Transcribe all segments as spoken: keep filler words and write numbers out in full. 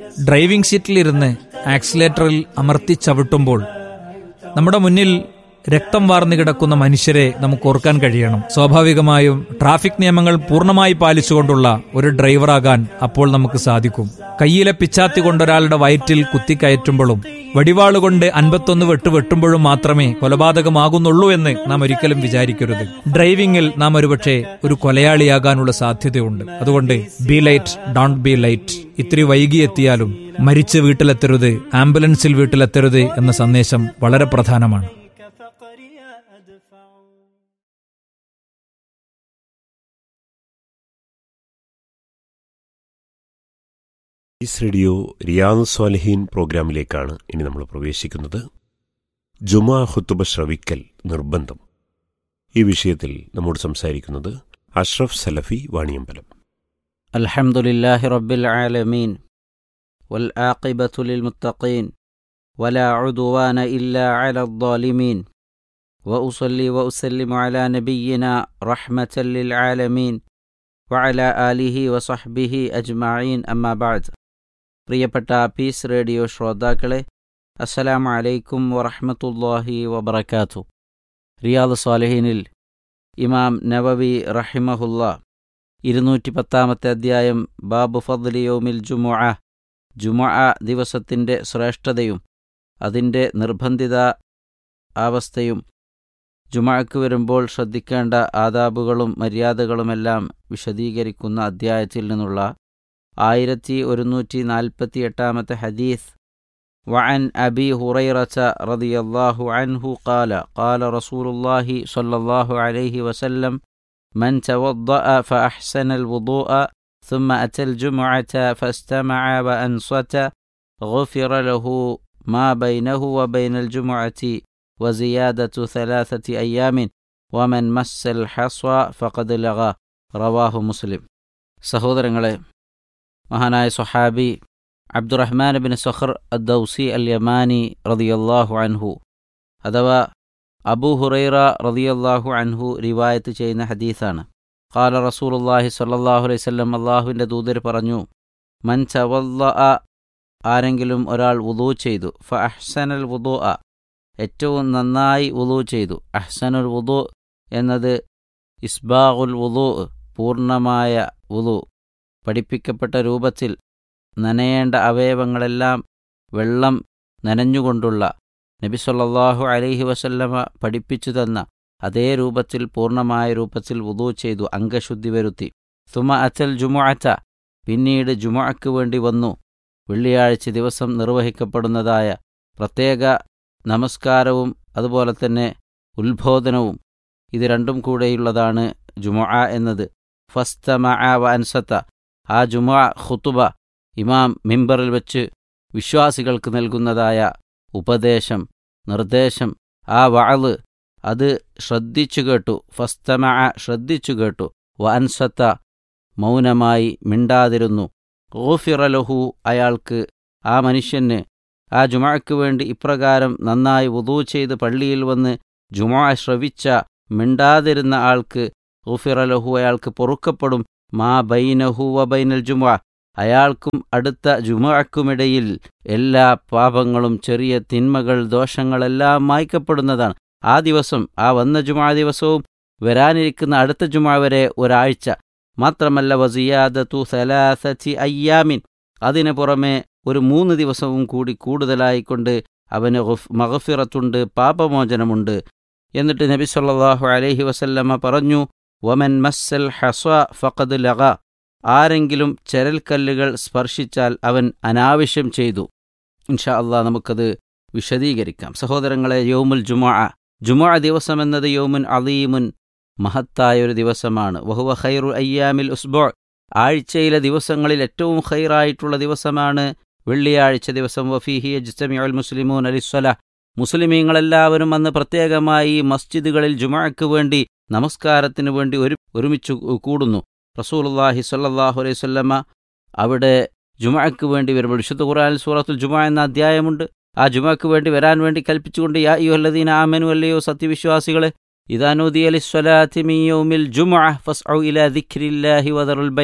Driving സീറ്റിലിരുന്ന് ആക്സിലേറ്ററിൽ അമർത്തി ചവിട്ടുമ്പോൾ നമ്മുടെ മുന്നിൽ രക്തം വാർന്നു കിടക്കുന്ന മനുഷ്യരെ നമുക്ക് ഓർക്കാൻ കഴിയണം. സ്വാഭാവികമായും ട്രാഫിക് നിയമങ്ങൾ പൂർണ്ണമായി പാലിച്ചുകൊണ്ടുള്ള ഒരു ഡ്രൈവറാകാൻ അപ്പോൾ നമുക്ക് സാധിക്കും. കയ്യിലെ പിച്ചാത്തി കൊണ്ടൊരാളുടെ വയറ്റിൽ കുത്തിക്കയറ്റുമ്പോഴും വടിവാളുകൊണ്ട് അൻപത്തൊന്ന് വെട്ട് വെട്ടുമ്പോഴും മാത്രമേ കൊലപാതകമാകുന്നുള്ളൂ എന്ന് നാം ഒരിക്കലും വിചാരിക്കരുത്. ഡ്രൈവിംഗിൽ നാം ഒരുപക്ഷെ ഒരു കൊലയാളിയാകാനുള്ള സാധ്യതയുണ്ട്. അതുകൊണ്ട് B light, don't be light. ഇത്തിരി വൈകിയെത്തിയാലും മരിച്ച് വീട്ടിലെത്തരുത്, ആംബുലൻസിൽ വീട്ടിലെത്തരുത് എന്ന സന്ദേശം വളരെ പ്രധാനമാണ്. ഈസ് റേഡിയോ റിയാദ് സ്വാലിഹീൻ പ്രോഗ്രാമിലേക്കാണ് ഇനി നമ്മൾ പ്രവേശിക്കുന്നത്. ജുമാ ഖുതുബ ശ്രവിക്കൽ നിർബന്ധം. ഈ വിഷയത്തിൽ നമ്മോട് സംസാരിക്കുന്നത് അഷ്റഫ് സലഫി വാണിയമ്പലം. അൽഹംദുലില്ലാഹി റബ്ബിൽ ആലമീൻ വൽ ആഖിബത്തു ലിൽ മുത്തഖീൻ വലാ ഉദ്വാന ഇല്ലാ അലൽ ളാലിമീൻ വഉസല്ലി വഉസല്ലിമു അലാ നബിയ്യിനാ റഹ്മത്തൽ ലിൽ ആലമീൻ വഅലാ ആലിഹി വസഹ്ബിഹി അജ്മഈൻ. അമ്മാ ബഅദ്. പ്രിയപ്പെട്ട പീസ് റേഡിയോ ശ്രോതാക്കളെ, അസ്സലാമു അലൈക്കും വറഹ്മത്തുള്ളാഹി വബറകാതുഹു. റിയാദ് സ്വാലിഹീനിൽ ഇമാം നവവി റഹിമഹുല്ലാ ഇരുന്നൂറ്റി പത്താമത്തെ അധ്യായം ബാബു ഫദ്ലി യൗമിൽ ജുമുഅ, ജുമുഅ ദിവസത്തിൻ്റെ ശ്രേഷ്ഠതയും അതിൻ്റെ നിർബന്ധിത അവസ്ഥയും ജുമുഅക്ക് വരുമ്പോൾ ശ്രദ്ധിക്കേണ്ട ആദാബുകളും മര്യാദകളുമെല്ലാം വിശദീകരിക്കുന്ന അധ്യായത്തിൽ നിന്നുള്ള ആയിരത്തി ഒരുന്നൂറ്റി നാൽപ്പത്തി എട്ടാമത്തെ ഹദീസ്. വഅൻ അബി ഹുറൈറത റളിയല്ലാഹു അൻഹു ഖാല ഖാല റസൂലുള്ളാഹി സ്വല്ലല്ലാഹു അലൈഹി വസല്ലം മൻ തവദ്ദഅ ഫഅഹ്സനൽ വുദൂഅ ثم أتى الجمعة فاستمع وأنصت غفر له ما بينه وبين الجمعة وزيادة ثلاثة أيام ومن مس الحصى فقد لغى. റവാഹു മുസ്ലിം. സഹോദരങ്ങളെ, മഹാനായ സ്വഹാബി അബ്ദുറഹ്മാൻ ബിൻ സഖർ അദ്ദൗസി അൽ യമാനി റളിയല്ലാഹു അൻഹു അഥവാ അബൂ ഹുറൈറ റളിയല്ലാഹു അൻഹു റിവായത്ത് ചെയ്യുന്ന ഹദീസാണ്. ഖാല റസൂലുള്ളാഹി സ്വല്ലല്ലാഹു അലൈഹി വസല്ലം, അല്ലാഹുവിൻ്റെ ദൂതർ പറഞ്ഞു, മൻ തവദ്ദഅ, ആരെങ്കിലും ഒരാൾ വുളൂ ചെയ്തു, ഫഅഹ്സനൽ വുദൂഅ, ഏറ്റവും നന്നായി വുളൂ ചെയ്തു. അഹ്സനുൽ വുദൂ എന്നത് ഇസ്ബാഗുൽ വുദൂ, പൂർണ്ണമായ വുളൂ, പഠിപ്പിക്കപ്പെട്ട രൂപത്തിൽ നനയേണ്ട അവയവങ്ങളെല്ലാം വെള്ളം നനഞ്ഞുകൊണ്ടുള്ള നബി സല്ലല്ലാഹു അലൈഹി വസല്ലമ പഠിപ്പിച്ചു തന്ന അതേ രൂപത്തിൽ പൂർണ്ണമായ രൂപത്തിൽ വുദൂ ചെയ്തു, അംഗശുദ്ധി വരുത്തി. സുമ അച്ചൽ ജുമുഅത്ത, പിന്നീട് ജുമുഅക്ക് വേണ്ടി വന്നു. വെള്ളിയാഴ്ച ദിവസം നിർവഹിക്കപ്പെടുന്നതായ പ്രത്യേക നമസ്കാരവും അതുപോലെ തന്നെ ഉത്ബോധനവും ഇത് രണ്ടും കൂടെയുള്ളതാണ് ജുമുഅ എന്നത്. ഫസ്തമഅ വ അൻസത, ആ ജുമുഅ ഖുതുബ ഇമാം മിമ്പറിൽ വെച്ച് വിശ്വാസികൾക്ക് നൽകുന്നതായ ഉപദേശം, നിർദ്ദേശം, ആ വഅള് അത് ശ്രദ്ധിച്ചു കേട്ടു. ഫസ്തമഅ, ശ്രദ്ധിച്ചു കേട്ടു. വ അൻസത, മൗനമായി മിണ്ടാതിരുന്നു. ഗുഫിറ ലഹു, അയാൾക്ക്, ആ മനുഷ്യന്, ആ ജുമുഅക്ക് വേണ്ടി ഇപ്രകാരം നന്നായി വുദൂ ചെയ്ത് പള്ളിയിൽ വന്ന് ജുമുഅ ശ്രവിച്ച മിണ്ടാതിരുന്ന ആൾക്ക് ഗുഫിറ ലഹു, അയാൾക്ക് പൊറുക്കപ്പെടും. മാ ബൈനഹു വ ബൈനൽ ജുമുഅ, അയാൾക്കും അടുത്ത ജുമുഅക്കുമിടയിൽ എല്ലാ പാപങ്ങളും ചെറിയ തിന്മകൾ ദോഷങ്ങളെല്ലാം മായ്ക്കപ്പെടുന്നതാണ്. ആ ദിവസം, ആ വന്ന ജുമുഅ ദിവസവും വരാനിരിക്കുന്ന അടുത്ത ജുമുഅ വരെ ഒരാഴ്ച മാത്രമല്ല. വസിയാദതു സലാസതി അയ്യാമിൻ, അതിനു പുറമെ ഒരു മൂന്ന് ദിവസവും കൂടി കൂടുതലായിക്കൊണ്ട് അവന് മഗ്ഫിറത്തുണ്ട്, പാപമോചനമുണ്ട്. എന്നിട്ട് നബി സല്ലല്ലാഹു അലൈഹി വസല്ലമ പറഞ്ഞു, വമൻ മസ്സൽ ഹസ ഫഖദ് ലഗ, ആരെങ്കിലും ചരൽക്കല്ലുകൾ സ്പർശിച്ചാൽ അവൻ അനാവശ്യം ചെയ്തു. ഇൻഷാ അല്ലാഹ് നമുക്കത് വിശദീകരിക്കാം. സഹോദരങ്ങളെ, യൗമുൽ ജുമുഅ, ജുമുഅ ദിവസമെന്നത് യൗമുൻ അളീമുൻ, മഹത്തായൊരു ദിവസമാണ്. വഹുവ ഖൈറു അയ്യാമിൽ ഉസ്ബു, ആഴ്ചയിലെ ദിവസങ്ങളിൽ ഏറ്റവും ഖൈറായിട്ടുള്ള ദിവസമാണ് വെള്ളിയാഴ്ച ദിവസം. വഫീഹി യജ്തമിഉൽ മുസ്ലിമൂന ലിസ്സലാഹ്, മുസ്ലിമീങ്ങളെല്ലാവരും അന്ന് പ്രത്യേകമായി മസ്ജിദുകളിൽ ജുമുഅക്ക് വേണ്ടി, നമസ്കാരത്തിന് വേണ്ടി ഒരു ഒരുമിച്ച് കൂടുന്നു. റസൂലുള്ളാഹി സ്വല്ലല്ലാഹു അലൈഹി വസല്ലമ അവിടെ ജുമുഅക്ക് വേണ്ടി വരുമ്പോൾ, വിശുദ്ധ ഖുർആനിൽ സൂറത്തുൽ ജുമുഅ എന്ന അധ്യായമുണ്ട്. ആ ജുമുഅക്ക് വേണ്ടി വരാൻ വേണ്ടി കൽപ്പിച്ചുകൊണ്ട്, യാ അയ്യുഹല്ലദീന ആമനു, അല്ലയോ സത്യവിശ്വാസികളെ, ഇദാ നൂദിയ ലിസ്സലാത്തി മിൻ യൗമിൽ ജുമുഅ ഫസ്ഉ ഇലാ ദിക്രില്ലാഹി വദറുൽ ബൈഅ,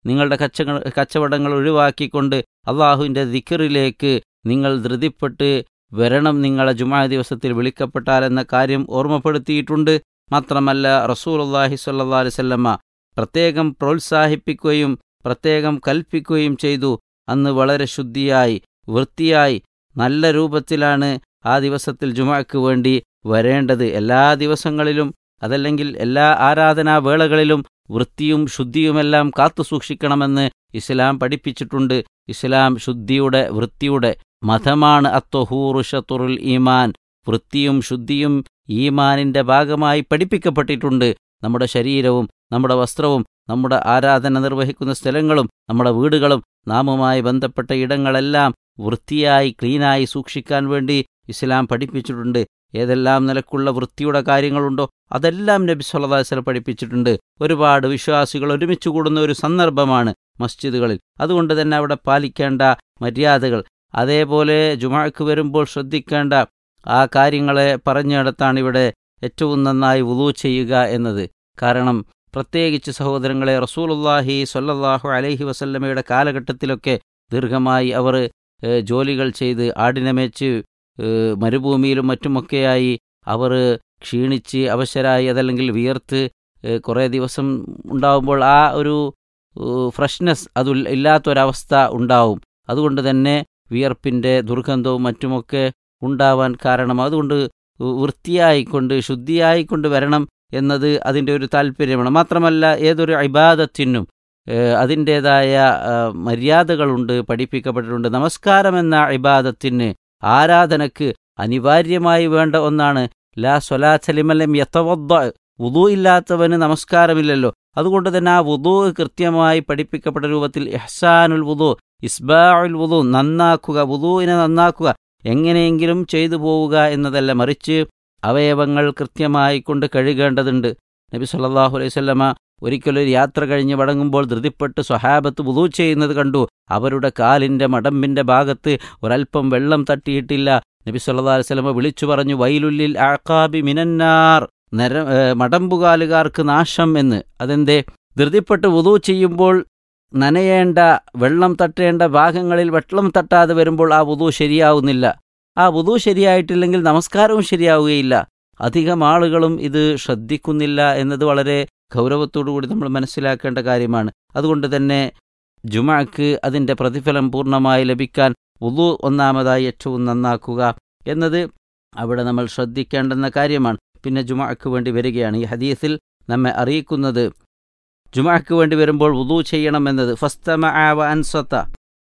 നിങ്ങളുടെ കച്ച കച്ചവടങ്ങൾ ഒഴിവാക്കിക്കൊണ്ട് അള്ളാഹുവിൻ്റെ ദിക്റിലേക്ക് നിങ്ങൾ ധൃതിപ്പെട്ട് വരണം, നിങ്ങളെ ജുമാ ദിവസത്തിൽ വിളിക്കപ്പെട്ടാൽ എന്ന കാര്യം ഓർമ്മപ്പെടുത്തിയിട്ടുണ്ട്. മാത്രമല്ല റസൂലുള്ളാഹി സ്വല്ലല്ലാഹു അലൈഹി വസല്ലമ പ്രത്യേകം പ്രോത്സാഹിപ്പിക്കുകയും പ്രത്യേകം കൽപ്പിക്കുകയും ചെയ്തു. അന്ന് വളരെ ശുദ്ധിയായി വൃത്തിയായി നല്ല രൂപത്തിലാണ് ആ ദിവസത്തിൽ ജുമാക്ക് വേണ്ടി വരേണ്ടത്. എല്ലാ ദിവസങ്ങളിലും അതല്ലെങ്കിൽ എല്ലാ ആരാധനാ വേളകളിലും വൃത്തിയും ശുദ്ധിയുമെല്ലാം കാത്തു സൂക്ഷിക്കണമെന്ന് ഇസ്ലാം പഠിപ്പിച്ചിട്ടുണ്ട്. ഇസ്ലാം ശുദ്ധിയുടെ വൃത്തിയുടെ മതമാണ്. അത്തൊഹൂറു ശത്റുൽ ഈമാൻ. വൃത്തിയും ശുദ്ധിയും ഈമാനിൻ്റെ ഭാഗമായി പഠിപ്പിക്കപ്പെട്ടിട്ടുണ്ട്. നമ്മുടെ ശരീരവും നമ്മുടെ വസ്ത്രവും നമ്മുടെ ആരാധന നിർവഹിക്കുന്ന സ്ഥലങ്ങളും നമ്മുടെ വീടുകളും നാമുമായി ബന്ധപ്പെട്ട ഇടങ്ങളെല്ലാം വൃത്തിയായി ക്ലീനായി സൂക്ഷിക്കാൻ വേണ്ടി ഇസ്ലാം പഠിപ്പിച്ചിട്ടുണ്ട്. ഏതെല്ലാം നിലക്കുള്ള വൃത്തിയുടെ കാര്യങ്ങളുണ്ടോ അതെല്ലാം നബി സല്ലല്ലാഹു അലൈഹി വസല്ലം പഠിപ്പിച്ചിട്ടുണ്ട്. ഒരുപാട് വിശ്വാസികൾ ഒരുമിച്ച് കൂടുന്ന ഒരു സന്ദർഭമാണ് മസ്ജിദുകളിൽ. അതുകൊണ്ട് തന്നെ അവിടെ പാലിക്കേണ്ട മര്യാദകൾ, അതേപോലെ ജുമാക്ക് വരുമ്പോൾ ശ്രദ്ധിക്കേണ്ട ആ കാര്യങ്ങളെ പറഞ്ഞിടത്താണ് ഇവിടെ ഏറ്റവും നന്നായി വുളൂ ചെയ്യുക എന്നത്. കാരണം പ്രത്യേകിച്ച് സഹോദരങ്ങളെ, റസൂലുള്ളാഹി സ്വല്ലല്ലാഹു അലൈഹി വസല്ലമയുടെ കാലഘട്ടത്തിലൊക്കെ ദീർഘമായി അവർ ജോലികൾ ചെയ്ത് ആടിനെ മേച്ച് മരുഭൂമിയിലും മറ്റുമൊക്കെയായി അവർ ക്ഷീണിച്ച് അവശരായി അതല്ലെങ്കിൽ വിയർത്ത് കുറേ ദിവസം ഉണ്ടാവുമ്പോൾ ആ ഒരു ഫ്രഷ്നെസ് അത് ഇല്ലാത്തൊരവസ്ഥ ഉണ്ടാവും. അതുകൊണ്ട് തന്നെ വിയർപ്പിൻ്റെ ദുർഗന്ധവും മറ്റുമൊക്കെ ഉണ്ടാവാൻ കാരണം. അതുകൊണ്ട് വൃത്തിയായിക്കൊണ്ട് ശുദ്ധിയായിക്കൊണ്ട് വരണം എന്നത് അതിൻ്റെ ഒരു താല്പര്യമാണ്. മാത്രമല്ല ഏതൊരു ഇബാദത്തിനും അതിൻ്റേതായ മര്യാദകളുണ്ട്, പഠിപ്പിക്കപ്പെട്ടിട്ടുണ്ട്. നമസ്കാരം എന്ന ഇബാദത്തിന്, ആരാധനക്ക് അനിവാര്യമായി വേണ്ട ഒന്നാണ്. ലാ സ്വലാത്ത ലിമൻ ലം യതവദ്ദ. വുദൂ ഇല്ലാത്തവന് നമസ്കാരമില്ലല്ലോ. അതുകൊണ്ട് തന്നെ ആ വുദൂ കൃത്യമായി പഠിപ്പിക്കപ്പെട്ട രൂപത്തിൽ ഇഹ്സാനുൽ വുദൂ, ഇസ്ബാഉൽ വുദൂ, നന്നാക്കുക, വുദൂവിനെ നന്നാക്കുക, എങ്ങനെയെങ്കിലും ചെയ്തു പോവുക എന്നതല്ല, മറിച്ച് അവയവങ്ങൾ കൃത്യമായി കൊണ്ട് കഴുകേണ്ടതുണ്ട്. നബി സല്ലല്ലാഹു അലൈഹി വസല്ലമ ഒരിക്കലൊരു യാത്ര കഴിഞ്ഞ് മടങ്ങുമ്പോൾ ധൃതിപ്പെട്ട് സ്വഹാബത്ത് വുദൂ ചെയ്യുന്നത് കണ്ടു. അവരുടെ കാലിൻ്റെ മടമ്പിൻ്റെ ഭാഗത്ത് ഒരൽപ്പം വെള്ളം തട്ടിയിട്ടില്ല. നബി സല്ലല്ലാഹു അലൈഹി വസല്ലമ വിളിച്ചു പറഞ്ഞു, വൈലുല്ലിൽ അഅഖാബി മിനന്നാർ, നര മടമ്പുകാലുകാർക്ക് നാശം എന്ന്. അതെന്തേ? ധൃതിപ്പെട്ട് വുദൂ ചെയ്യുമ്പോൾ നനയേണ്ട വെള്ളം തട്ടേണ്ട ഭാഗങ്ങളിൽ വെള്ളം തട്ടാതെ വരുമ്പോൾ ആ വുദൂ ശരിയാവുന്നില്ല. ആ വുദൂ ശരിയായിട്ടില്ലെങ്കിൽ നമസ്കാരവും ശരിയാവുകയില്ല. അധികം ആളുകളും ഇത് ശ്രദ്ധിക്കുന്നില്ല എന്നത് വളരെ ഗൗരവത്തോടുകൂടി നമ്മൾ മനസ്സിലാക്കേണ്ട കാര്യമാണ്. അതുകൊണ്ട് തന്നെ ജുമഅക്ക് അതിൻ്റെ പ്രതിഫലം പൂർണ്ണമായി ലഭിക്കാൻ വുദൂ ഒന്നാമതായി ഏറ്റവും നന്നാക്കുക എന്നത് അവിടെ നമ്മൾ ശ്രദ്ധിക്കേണ്ടുന്ന കാര്യമാണ്. പിന്നെ ജുമഅക്ക് വേണ്ടി വരികയാണ്. ഈ ഹദീസിൽ നമ്മെ അറിയിക്കുന്നത് ജുമഅക്ക് വേണ്ടി വരുമ്പോൾ വുദൂ ചെയ്യണമെന്നത്. ഫസ്തമഅ വ അൻസത,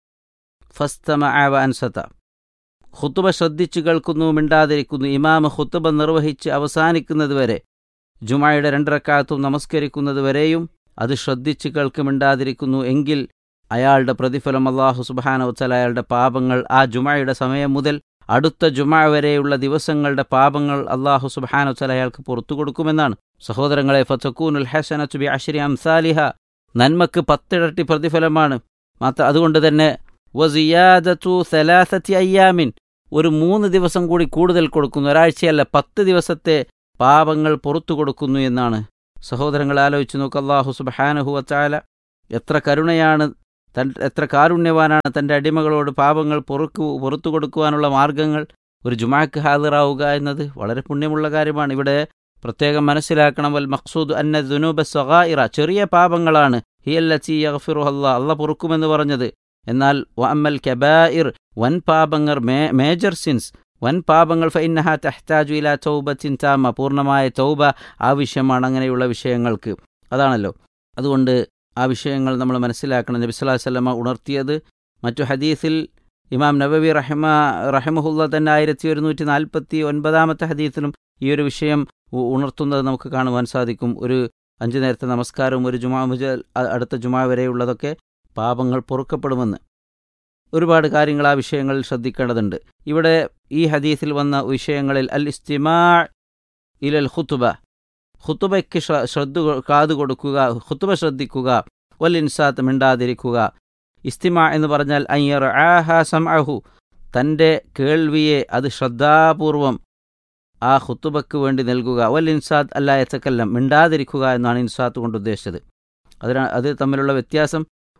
ഫസ്തമഅ വ അൻസത. ഖുതുബ ശ്രദ്ധിച്ചു കേൾക്കുന്നു, മിണ്ടാതിരിക്കുന്നു. ഇമാമ ഖുതുബ നിർവഹിച്ച് അവസാനിക്കുന്നത് വരെ, ജുമഅയുടെ രണ്ട് റക്അത്തും നമസ്കരിക്കുന്നത് വരെയും അത് ശ്രദ്ധിച്ച് കേൾക്ക്, മിണ്ടാതിരിക്കുന്നു എങ്കിൽ അയാളുടെ പ്രതിഫലം അല്ലാഹു സുബ്ഹാനഹു വ തആല അയാളുടെ പാപങ്ങൾ ആ ജുമഅയുടെ സമയം മുതൽ അടുത്ത ജുമഅ വരെയുള്ള ദിവസങ്ങളുടെ പാപങ്ങൾ അല്ലാഹു സുബ്ഹാനഹു വ തആല അയാൾക്ക് പുറത്തു കൊടുക്കുമെന്നാണ്. സഹോദരങ്ങളെ, ഫതകൂനുൽ ഹസനതു ബിഅശ്രി അംസാലിഹ, നന്മക്ക് പത്തിരട്ടി പ്രതിഫലമാണ്. മാത്ര അതുകൊണ്ട് തന്നെ വസിയാദതു സലാസതി അയ്യാമിൻ, ഒരു മൂന്ന് ദിവസം കൂടി കൂടുതൽ കൊടുക്കുന്നു, ഒരാഴ്ചയല്ല പത്ത് ദിവസത്തെ പാപങ്ങൾ പുറത്തു കൊടുക്കുന്നു എന്നാണ്. സഹോദരങ്ങൾ ആലോചിച്ച് നോക്ക്, അല്ലാഹു സുബ്ഹാനഹു വ തആല എത്ര കരുണയാണ്, തൻ എത്ര കാരുണ്യവാനാണ്. തൻ്റെ അടിമകളോട് പാപങ്ങൾ പൊറുക്കു പുറത്തു കൊടുക്കുവാനുള്ള മാർഗങ്ങൾ ഒരു ജുമഅക്ക് ഹാദിറാവുക എന്നത് വളരെ പുണ്യമുള്ള കാര്യമാണ്. ഇവിടെ പ്രത്യേകം മനസ്സിലാക്കണം, വൽ മഖ്സൂദ് അന്ന ദുനൂബ സഗായിറ, ചെറിയ പാപങ്ങളാണ് ഹിയല്ലതി യഗ്ഫിറുഹ അല്ലാഹ്, അല്ലാഹ് പൊറുക്കുമെന്ന് പറഞ്ഞത്. എന്നാൽ വഅമ്മൽ കബായിർ, വൻ പാപങ്ങൾ, മേ മേജർ സിൻസ്, വൻ പാപങ്ങൾ, ഫഇന്നഹ തഹ്താജു ഇലാ തൗബത്തിൻ താമ, പൂർണ്ണമായ തൗബ ആവശ്യമാണ് അങ്ങനെയുള്ള വിഷയങ്ങൾക്ക്. അതാണല്ലോ. അതുകൊണ്ട് ആ വിഷയങ്ങൾ നമ്മൾ മനസ്സിലാക്കണം. നബി സല്ലല്ലാഹു അലൈഹി വസല്ലമ ഉണർത്തിയത് മറ്റു ഹദീസിൽ ഇമാം നബവി റഹിമ റഹിമഹുല്ല തന്നെ ആയിരത്തി ഒരുന്നൂറ്റി നാൽപ്പത്തി ഒൻപതാമത്തെ ഹദീസിലും ഈ ഒരു വിഷയം ഉണർത്തുന്നത് നമുക്ക് കാണുവാൻ സാധിക്കും. ഒരു അഞ്ചു നേരത്തെ നമസ്കാരവും ഒരു ജുമാ മുതൽ അടുത്ത ജുമാ വരെയുള്ളതൊക്കെ പാപങ്ങൾ പൊറുക്കപ്പെടുമെന്ന്. ഒരുപാട് കാര്യങ്ങൾ ആ വിഷയങ്ങളിൽ ശ്രദ്ധിക്കേണ്ടതുണ്ട്. ഇവിടെ ഈ ഹദീസിൽ വന്ന വിഷയങ്ങളിൽ അൽ ഇസ്തിമാ ഇലൽ ഖുതുബ, ഖുതുബയ്ക്ക് ശ്രദ്ധ കാതു കൊടുക്കുക, ഖുതുബ ശ്രദ്ധിക്കുക, വൽ ഇൻസാത്ത്, മിണ്ടാതിരിക്കുക. ഇസ്തിമാ എന്ന് പറഞ്ഞാൽ അയ്യർആഹ സമഅഹു, തൻ്റെ കേൾവിയെ അത് ശ്രദ്ധാപൂർവം ആ ഖുതുബയ്ക്ക് വേണ്ടി നൽകുക. വൽ ഇൻസാത്ത് അല്ലാ യതകല്ലം, മിണ്ടാതിരിക്കുക എന്നാണ് ഇൻസാത്ത് കൊണ്ട് ഉദ്ദേശിച്ചത്. അതിനാ അത് തമ്മിലുള്ള വ്യത്യാസം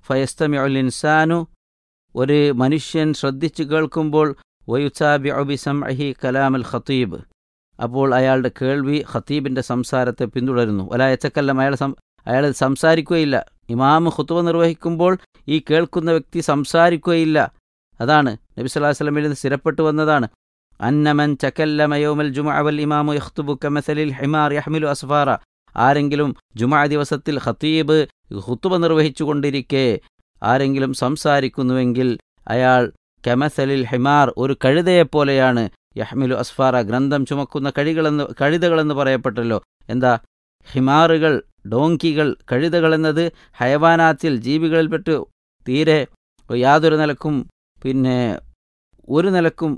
ഫയസ്തമിഉൽ ഇൻസാനു, ഒരു മനുഷ്യൻ ശ്രദ്ധിച്ചു കേൾക്കുമ്പോൾ വയുതാബിഉ ബിസംഇഹി കലാമൽ ഖതീബ്, അപ്പോൾ അയാളുടെ കേൾവി ഖതീബിൻ്റെ സംസാരത്തെ പിന്തുടരുന്നു. വലാ യതകല്ലം, അയാൾ അയാൾ സംസാരിക്കുകയില്ല. ഇമാമ് ഖുതുബ നിർവഹിക്കുമ്പോൾ ഈ കേൾക്കുന്ന വ്യക്തി സംസാരിക്കുകയില്ല. അതാണ് നബി സല്ലല്ലാഹു അലൈഹി വസല്ലമയിൽ നിന്ന് സ്ഥിരപ്പെട്ടു വന്നതാണ്. അന്നമൻ തകല്ലമ യൗമൽ ജുമുഅ വൽ ഇമാമു യഖ്തുബു കമസലിൽ ഹിമാർ യഹ്മിലു അസ്ഫാറ, ആരെങ്കിലും ജുമുഅ ദിവസത്തിൽ ഖതീബ് ഖുതുബ നിർവഹിച്ചു കൊണ്ടിരിക്കെ ആരെങ്കിലും സംസാരിക്കുന്നുവെങ്കിൽ അയാൾ കമസലിൽ ഹിമാർ, ഒരു കഴുതയെപ്പോലെയാണ്, യഹ്മിലു അസ്ഫാറ, ഗ്രന്ഥം ചുമക്കുന്ന കഴികളെന്ന് കഴുതകളെന്ന് പറയപ്പെട്ടല്ലോ. എന്താ ഹിമാറുകൾ, ഡോങ്കികൾ, കഴുതകൾ എന്നത് ഹയവാനാത്തിൽ ജീവികളിൽപ്പെട്ട് തീരെ യാതൊരു നിലക്കും പിന്നെ ഒരു നിലക്കും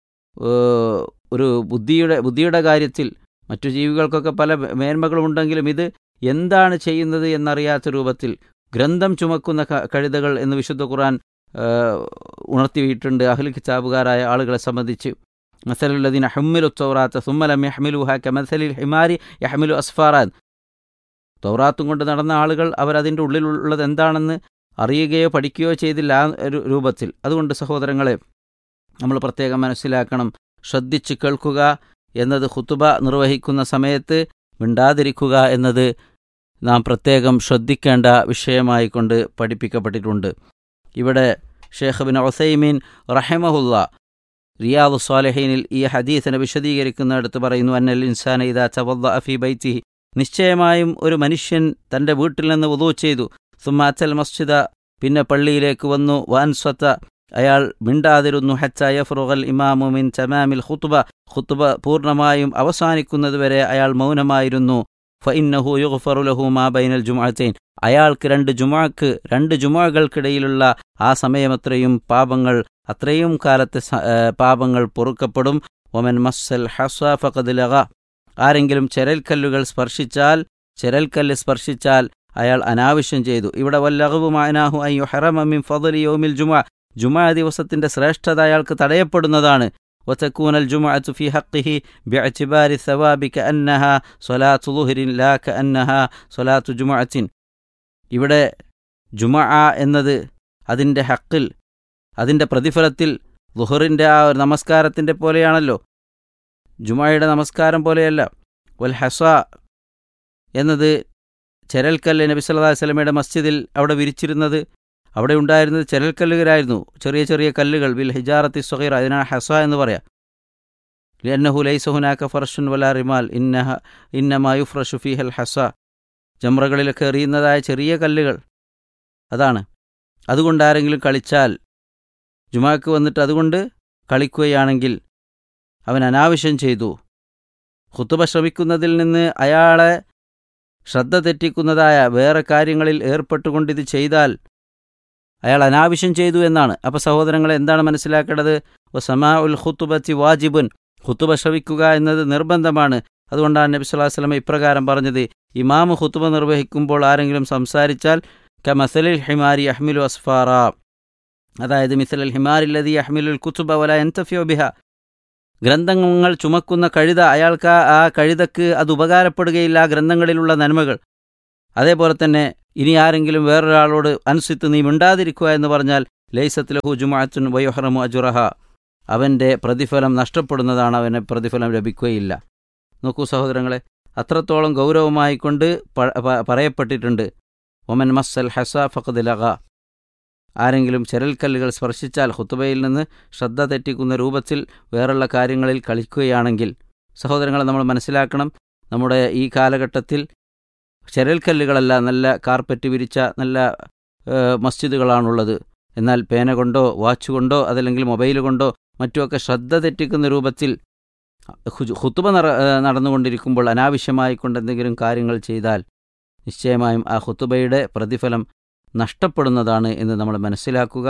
ഒരു ബുദ്ധിയുടെ ബുദ്ധിയുടെ കാര്യത്തിൽ മറ്റു ജീവികൾക്കൊക്കെ പല മേന്മകളുമുണ്ടെങ്കിലും ഇത് എന്താണ് ചെയ്യുന്നത് എന്നറിയാത്ത രൂപത്തിൽ ഗ്രന്ഥം ചുമക്കുന്ന കഴുതകൾ എന്ന് വിശുദ്ധ ഖുർആൻ ഉണർത്തിയിട്ടുണ്ട് അഹ്ലു കിതാബുകാരായ ആളുകളെ സംബന്ധിച്ച്. മസലുല്ലദീന ഹമ്മിലു തൗറാത്ത സുമ്മ ലം യഹ്മിലുഹാ കമസലിൽ ഹിമാരി യഹ്മിലു അസ്ഫാറാൻ, തൗറാത്തും കൊണ്ട് നടന്ന ആളുകൾ അവരതിൻ്റെ ഉള്ളിലുള്ളത് എന്താണെന്ന് അറിയുകയോ പഠിക്കുകയോ ചെയ്തില്ല ആ ഒരു രൂപത്തിൽ. അതുകൊണ്ട് സഹോദരങ്ങളെ, നമ്മൾ പ്രത്യേകം മനസ്സിലാക്കണം, ശ്രദ്ധിച്ച് കേൾക്കുക എന്നത് ഖുതുബ നിർവഹിക്കുന്ന സമയത്ത് മിണ്ടാതിരിക്കുക എന്നത് നാം പ്രത്യേകം ശ്രദ്ധിക്കേണ്ട വിഷയമായി കൊണ്ട് പഠിപ്പിക്കപ്പെട്ടിട്ടുണ്ട്. ഇവിടെ ഷെയ്ഖ് ബിൻ ഉസൈമീൻ റഹിമഹുല്ല റിയാദു സ്വാലിഹീനിൽ ഈ ഹദീസിനെ വിശദീകരിക്കുന്നിടത്ത് പറയുന്നു, അന്നൽ ഇൻസാന ഇദാ തവദ്ദഅ ഫീ ബൈതിഹി, നിശ്ചയമായും ഒരു മനുഷ്യൻ തൻ്റെ വീട്ടിൽ നിന്ന് വുദൂ ചെയ്തു, സുമ്മ അത്തൽ മസ്ജിദ, പിന്നെ പള്ളിയിലേക്ക് വന്നു, വഅൻസത, അയാൾ മിണ്ടാതിരുന്നു, ഹത്താ യഫ്റുഗൽ ഇമാമു മിൻ തമാമിൽ ഖുത്ബ, ഖുത്ബ പൂർണ്ണമായും അവസാനിക്കുന്നതുവരെ അയാൾ മൗനമായിരുന്നു, ഫഇന്നഹു യുഗ്ഫറു ലഹു മാ ബൈനൽ ജുമുഅത്തൈൻ, അയാൾക്ക് രണ്ട് ജുമുഅക്ക് രണ്ട് ജുമുഅകൾക്കിടയിലുള്ള ആ സമയമത്രയും പാപങ്ങൾ അത്രയും കാലത്തെ പാപങ്ങൾ പൊറുക്കപ്പെടും. വമൻ മസ്സൽ ഹസ ഫഖദ് ലഗ, ആരെങ്കിലും ചെരൽക്കല്ലുകൾ സ്പർശിച്ചാൽ ചെരൽക്കല്ല് സ്പർശിച്ചാൽ അയാൾ അനാവശ്യം ചെയ്തു. ഇവിടെ വല്ലഗബു മഅനാഹു അൻ യുഹറമ മിൻ ഫദ്ലി യൗമിൽ ജുമുഅ, ജുമുഅ ദിവസത്തിന്റെ ശ്രേഷ്ഠത അയാൾക്ക് തടയപ്പെടുന്നതാണ്. വതകൂനൽ ജുമുഅതു ഫീ ഹഖ്ഖിഹി ബിഇഅ്തിബാരി സവാബി കഅന്നഹാ സ്വലാത്തു ളുഹ്രിൻ ലാ കഅന്നഹാ സ്വലാത്തു ജുമുഅത്തിൻ, ഇവിടെ ജുമുഅ എന്നത് അതിൻ്റെ ഹഖിൽ, അതിൻ്റെ പ്രതിഫലത്തിൽ ളുഹറിൻ്റെ ആ ഒരു നമസ്കാരത്തിൻ്റെ പോലെയാണല്ലോ, ജുമുഅയുടെ നമസ്കാരം പോലെയല്ല. വൽ ഹസ എന്നത് ചെരൽക്കല്ല്, നബി സല്ലല്ലാഹു അലൈഹി വസല്ലമയുടെ മസ്ജിദിൽ അവിടെ വിരിച്ചിരുന്നത്, അവിടെ ഉണ്ടായിരുന്നത് ചെരൽക്കല്ലുകളായിരുന്നു, ചെറിയ ചെറിയ കല്ലുകൾ, ബിൽ ഹിജാറത്തി സ്വഗീറ, അതിനാണ് ഹസ എന്ന് പറയാം. ലിഅന്നഹു ലൈസ ഹുനാക ഫർഷുൻ വലാ റിമാൽ ഇന്നഹ ഇന്നമാ യുഫ്രഷു ഫീഹൽ ഹസ, ജംറകളിലൊക്കെ എറിയുന്നതായ ചെറിയ കല്ലുകൾ അതാണ്. അതുകൊണ്ട് ആരെങ്കിലും കളിച്ചാൽ, ജുമാക്ക് വന്നിട്ട് അതുകൊണ്ട് കളിക്കുകയാണെങ്കിൽ അവൻ അനാവശ്യം ചെയ്തു. ഖുതുബ ശ്രമിക്കുന്നതിൽ നിന്ന് അയാളെ ശ്രദ്ധ തെറ്റിക്കുന്നതായ വേറെ കാര്യങ്ങളിൽ ഏർപ്പെട്ടുകൊണ്ടിത് ചെയ്താൽ അയാൾ അനാവശ്യം ചെയ്തു എന്നാണ്. അപ്പോൾ സഹോദരങ്ങളെ, എന്താണ് മനസ്സിലാക്കേണ്ടത്? വസമാഉൽ ഖുതുബത്തി വാജിബുൻ, ഖുതുബ ശ്രവിക്കുക എന്നത് നിർബന്ധമാണ്. അതുകൊണ്ടാണ് നബി സല്ലല്ലാഹു അലൈഹി വസല്ലം ഇപ്രകാരം പറഞ്ഞത്, ഇമാമ് ഖുതുബ നിർവഹിക്കുമ്പോൾ ആരെങ്കിലും സംസാരിച്ചാൽ കമസലിൽ ഹിമാരി യഹ്മിലു അസ്ഫാറ, അതായത് മിസലൽ ഹിമാരില്ലദി യഹ്മിലുൽ കുതുബ വലാ യൻതഫിഉ ബിഹ, ഗ്രന്ഥങ്ങൾ ചുമക്കുന്ന കഴുത, അയാൾക്ക് ആ കഴുതക്ക് അത് ഉപകാരപ്പെടുകയില്ല, ഗ്രന്ഥങ്ങളിലുള്ള നന്മകൾ. അതേപോലെ തന്നെ ഇനി ആരെങ്കിലും വേറൊരാളോട് അനുസിത്ത് നീ മിണ്ടാതിരിക്കുക എന്ന് പറഞ്ഞാൽ ലൈസത്ത് ലഹു ജുമുഅത്തുൻ വയുഹറമു അജ്റഹ, അവൻ്റെ പ്രതിഫലം നഷ്ടപ്പെടുന്നതാണ്, അവന് പ്രതിഫലം ലഭിക്കുകയില്ല. നോക്കൂ സഹോദരങ്ങളെ, അത്രത്തോളം ഗൗരവമായിക്കൊണ്ട് പറയപ്പെട്ടിട്ടുണ്ട്. ഒമൻ മസ്സൽ ഹസ ഫഖദ് ലഗ, ആരെങ്കിലും ചെരൽക്കല്ലുകൾ സ്പർശിച്ചാൽ ഖുതുബയിൽ നിന്ന് ശ്രദ്ധ തെറ്റിക്കുന്ന രൂപത്തിൽ വേറുള്ള കാര്യങ്ങളിൽ കളിക്കുകയാണെങ്കിൽ, സഹോദരങ്ങളെ നമ്മൾ മനസ്സിലാക്കണം, നമ്മുടെ ഈ കാലഘട്ടത്തിൽ ചെരൽക്കല്ലുകളല്ല, നല്ല കാർപ്പറ്റ് വിരിച്ച നല്ല മസ്ജിദുകളാണുള്ളത്. എന്നാൽ പേന കൊണ്ടോ വാച്ച് കൊണ്ടോ അതല്ലെങ്കിൽ മൊബൈൽ കൊണ്ടോ മറ്റുമൊക്കെ ശ്രദ്ധ തെറ്റിക്കുന്ന രൂപത്തിൽ ഖുതുബ നടന്നുകൊണ്ടിരിക്കുമ്പോൾ അനാവശ്യമായിക്കൊണ്ട് എന്തെങ്കിലും കാര്യങ്ങൾ ചെയ്താൽ നിശ്ചയമായും ആ ഖുതുബയുടെ പ്രതിഫലം നഷ്ടപ്പെടുന്നതാണ് എന്ന് നമ്മൾ മനസ്സിലാക്കുക.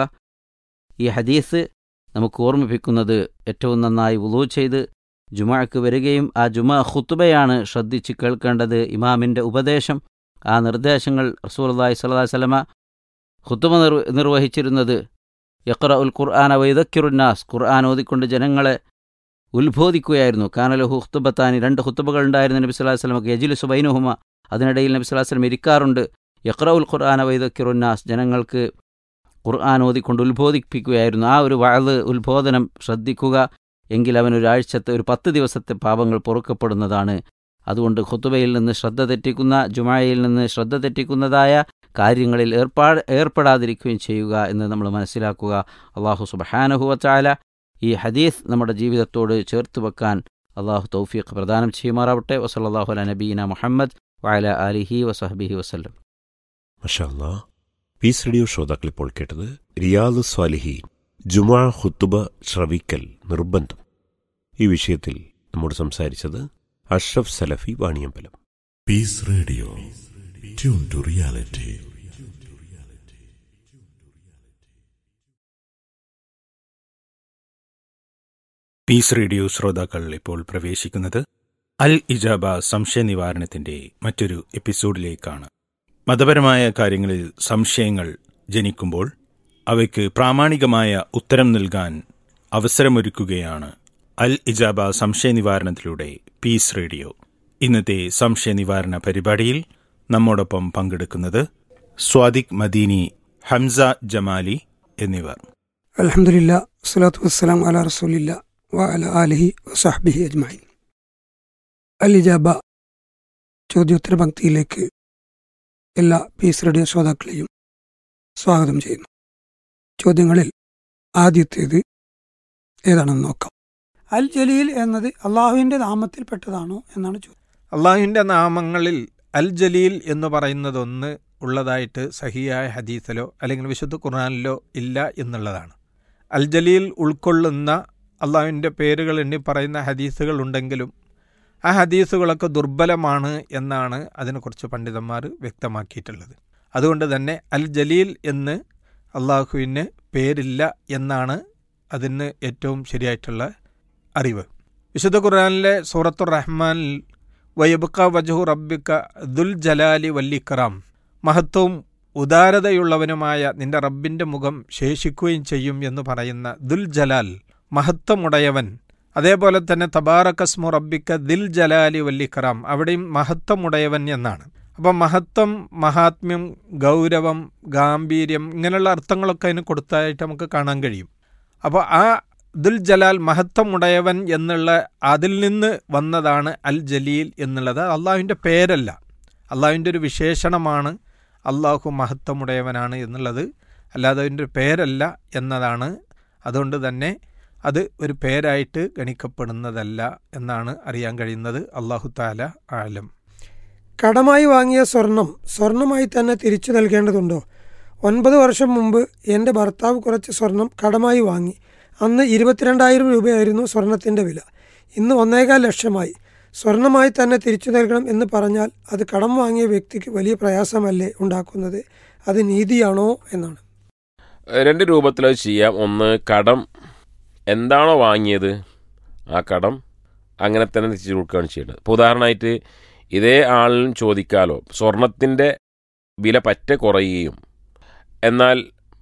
ഈ ഹദീസ് നമുക്ക് ഓർമ്മിപ്പിക്കുന്നത് ഏറ്റവും നന്നായി വുളൂ ചെയ്ത് ജുമുഅക്ക് വരികയും ആ ജുമുഅ ഖുതുബയാണ് ശ്രദ്ധിച്ച് കേൾക്കേണ്ടത്. ഇമാമിൻ്റെ ഉപദേശം, ആ നിർദ്ദേശങ്ങൾ റസൂലുള്ളാഹി സ്വല്ലല്ലാഹു അലൈഹി വസല്ലമ ഖുതുബ നിർവഹിച്ചിരുന്നത് യഖ്റഉൽ ഖുർആന വയദക്കിറുന്നാസ്, ഖുർആൻ ഓതിക്കൊണ്ട് ജനങ്ങളെ ഉത്ബോധിക്കുകയായിരുന്നു. കാനലഹു ഖുതുബത്താനി, രണ്ട് ഖുതുബകൾ ഉണ്ടായിരുന്നു നബി സല്ലല്ലാഹു അലൈഹി വസല്ലമക്ക്, യജ്ലിസു ബൈനഹുമ, അതിനിടയിൽ നബി സല്ലല്ലാഹു അലൈഹി വസല്ലം ഇരിക്കാറുണ്ട്. യഖ്റഉൽ ഖുർആന വയുദക്കിറുന്നാസ്, ജനങ്ങൾക്ക് ഖുർആൻ ഓതിക്കൊണ്ട് ഉത്ബോധിപ്പിക്കുകയായിരുന്നു. ആ ഒരു വഅദ് ഉത്ബോധനം ശ്രദ്ധിക്കുക എങ്കിൽ അവൻ ഒരാഴ്ചത്തെ ഒരു പത്ത് ദിവസത്തെ പാപങ്ങൾ പൊറുക്കപ്പെടുന്നതാണ്. അതുകൊണ്ട് ഖുതുബയിൽ നിന്ന് ശ്രദ്ധ തെറ്റിക്കുന്ന, ജുമായിൽ നിന്ന് ശ്രദ്ധ തെറ്റിക്കുന്നതായ കാര്യങ്ങളിൽ ഏർപ്പാ ഏർപ്പെടാതിരിക്കുകയും ചെയ്യുക എന്ന് നമ്മൾ മനസ്സിലാക്കുക. അള്ളാഹു സുബ്ഹാനഹു വ തആല ഈ ഹദീസ് നമ്മുടെ ജീവിതത്തോട് ചേർത്ത് വെക്കാൻ അള്ളാഹു തൗഫീഖ് പ്രദാനം ചെയ്യുമാറാവട്ടെ. വസല്ലല്ലാഹു അലാ നബീന മുഹമ്മദ് വഅലാ ആലിഹി വസഹ്ബിഹി വസല്ലം. മാഷാ അല്ലാഹ്. പീസ് റേഡിയോ ശ്രോതാക്കൾ ഇപ്പോൾ കേട്ടത് റിയാദ് സ്വാലിഹീൻ ജുമാ ഖുതുബ ശ്രവിക്കൽ നിർബന്ധം. ഈ വിഷയത്തിൽ നമ്മോട് സംസാരിച്ചത് അഷ്റഫ് സലഫി Vaniyambalam. Piece radio, tune to reality. Piece radio ശ്രോതാക്കൾ ഇപ്പോൾ പ്രവേശിക്കുന്നത് അൽ ഇജാബ സംശയ നിവാരണത്തിന്റെ മറ്റൊരു എപ്പിസോഡിലേക്കാണ്. മതപരമായ കാര്യങ്ങളിൽ സംശയങ്ങൾ ജനിക്കുമ്പോൾ അവയ്ക്ക് പ്രാമാണികമായ ഉത്തരം നൽകാൻ അവസരമൊരുക്കുകയാണ് അൽ ഇജാബ സംശയ നിവാരണത്തിലൂടെ പീസ് റേഡിയോ. ഇന്നത്തെ സംശയ നിവാരണ പരിപാടിയിൽ നമ്മോടൊപ്പം പങ്കെടുക്കുന്നത് സ്വാദിഖ് മദീനി, ഹംസ ജമാലി എന്നിവർ. അൽഹംദുലില്ലാ, സ്വലാത്തു വസ്സലാം അലാ റസൂലില്ലാ വ അലാ ആലിഹി വസഹ്ബിഹി അജ്മഈൻ. അൽ ഇജാബ ചോദ്യോത്തര പങ്ക്തിയിലേക്ക് എല്ലാ പീസ് റേഡിയോ ശ്രോതാക്കളെയും സ്വാഗതം ചെയ്യുന്നു. ചോദ്യങ്ങളിൽ ആദ്യത്തേത് ഏതാണെന്ന് നോക്കാം. അൽ ജലീൽ എന്നത് അള്ളാഹുവിൻ്റെ നാമത്തിൽപ്പെട്ടതാണോ എന്നാണ് ചോദ്യം. അള്ളാഹുവിൻ്റെ നാമങ്ങളിൽ അൽ ജലീൽ എന്ന് പറയുന്നതൊന്ന് ഉള്ളതായിട്ട് സഹിയായ ഹദീസിലോ അല്ലെങ്കിൽ വിശുദ്ധ ഖുർആനിലോ ഇല്ല എന്നുള്ളതാണ്. അൽ ജലീൽ ഉൾക്കൊള്ളുന്ന അള്ളാഹുവിൻ്റെ പേരുകൾ എണ്ണി പറയുന്ന ഹദീസുകൾ ഉണ്ടെങ്കിലും ആ ഹദീസുകളൊക്കെ ദുർബലമാണ് എന്നാണ് അതിനെക്കുറിച്ച് പണ്ഡിതന്മാർ വ്യക്തമാക്കിയിട്ടുള്ളത്. അതുകൊണ്ട് തന്നെ അൽ ജലീൽ എന്ന് അള്ളാഹുവിന് പേരില്ല എന്നാണ് അതിന് ഏറ്റവും ശരിയായിട്ടുള്ള അറിവ്. വിശുദ്ധ ഖുർആനിലെ സൂറത്തുർ റഹ്മാനിൽ വയബ്ക വജ്ഹു റബ്ബിക ദുൽ ജലാലി വല്ലിക്റാം, മഹത്വവും ഉദാരതയുള്ളവനുമായ നിന്റെ റബ്ബിൻ്റെ മുഖം ശേഷിക്കുകയും ചെയ്യും എന്ന് പറയുന്ന ദുൽ ജലാൽ, മഹത്വമുടയവൻ. അതേപോലെ തന്നെ തബാറകസ്മു റബ്ബിക ദിൽ ജലാലി വല്ലിക്റാം, അവിടെയും മഹത്വമുടയവൻ എന്നാണ്. അപ്പം മഹത്വം, മഹാത്മ്യം, ഗൗരവം, ഗാംഭീര്യം, ഇങ്ങനെയുള്ള അർത്ഥങ്ങളൊക്കെ അതിന് കൊടുത്തതായിട്ട് നമുക്ക് കാണാൻ കഴിയും. അപ്പോൾ ആ ദുൽ ജലാൽ, മഹത്വമുടയവൻ എന്നുള്ള അതിൽ നിന്ന് വന്നതാണ് അൽ ജലീൽ എന്നുള്ളത്. അള്ളാഹുവിൻ്റെ പേരല്ല, അള്ളാഹുവിൻ്റെ ഒരു വിശേഷണമാണ് അള്ളാഹു മഹത്വമുടയവനാണ് എന്നുള്ളത്, അല്ലാതെ അതിൻ്റെ ഒരു പേരല്ല എന്നതാണ്. അതുകൊണ്ട് തന്നെ അത് ഒരു പേരായിട്ട് ഗണിക്കപ്പെടുന്നതല്ല എന്നാണ് അറിയാൻ കഴിയുന്നത്. അള്ളാഹു തആല ആലം. കടമായി വാങ്ങിയ സ്വർണം സ്വർണമായി തന്നെ തിരിച്ചു നൽകേണ്ടതുണ്ടോ? ഒൻപത് വർഷം മുമ്പ് എൻ്റെ ഭർത്താവ് കുറച്ച് സ്വർണം കടമായി വാങ്ങി. അന്ന് ഇരുപത്തിരണ്ടായിരം രൂപയായിരുന്നു സ്വർണത്തിൻ്റെ വില. ഇന്ന് ഒന്നേകാൽ ലക്ഷമായി. സ്വർണമായി തന്നെ തിരിച്ചു നൽകണം എന്ന് പറഞ്ഞാൽ അത് കടം വാങ്ങിയ വ്യക്തിക്ക് വലിയ പ്രയാസമല്ലേ ഉണ്ടാക്കുന്നത്? അത് നീതിയാണോ എന്നാണ്. രണ്ട് രൂപത്തിലത് ചെയ്യാം. ഒന്ന്, കടം എന്താണോ വാങ്ങിയത് ആ കടം അങ്ങനെ തന്നെ തിരിച്ചു കൊടുക്കുകയാണ് ചെയ്യേണ്ടത്. ഇപ്പോൾ ഉദാഹരണമായിട്ട് ഇതേ ആളിനും ചോദിക്കാലോ, സ്വർണത്തിൻ്റെ വില പറ്റ കുറയുകയും എന്നാൽ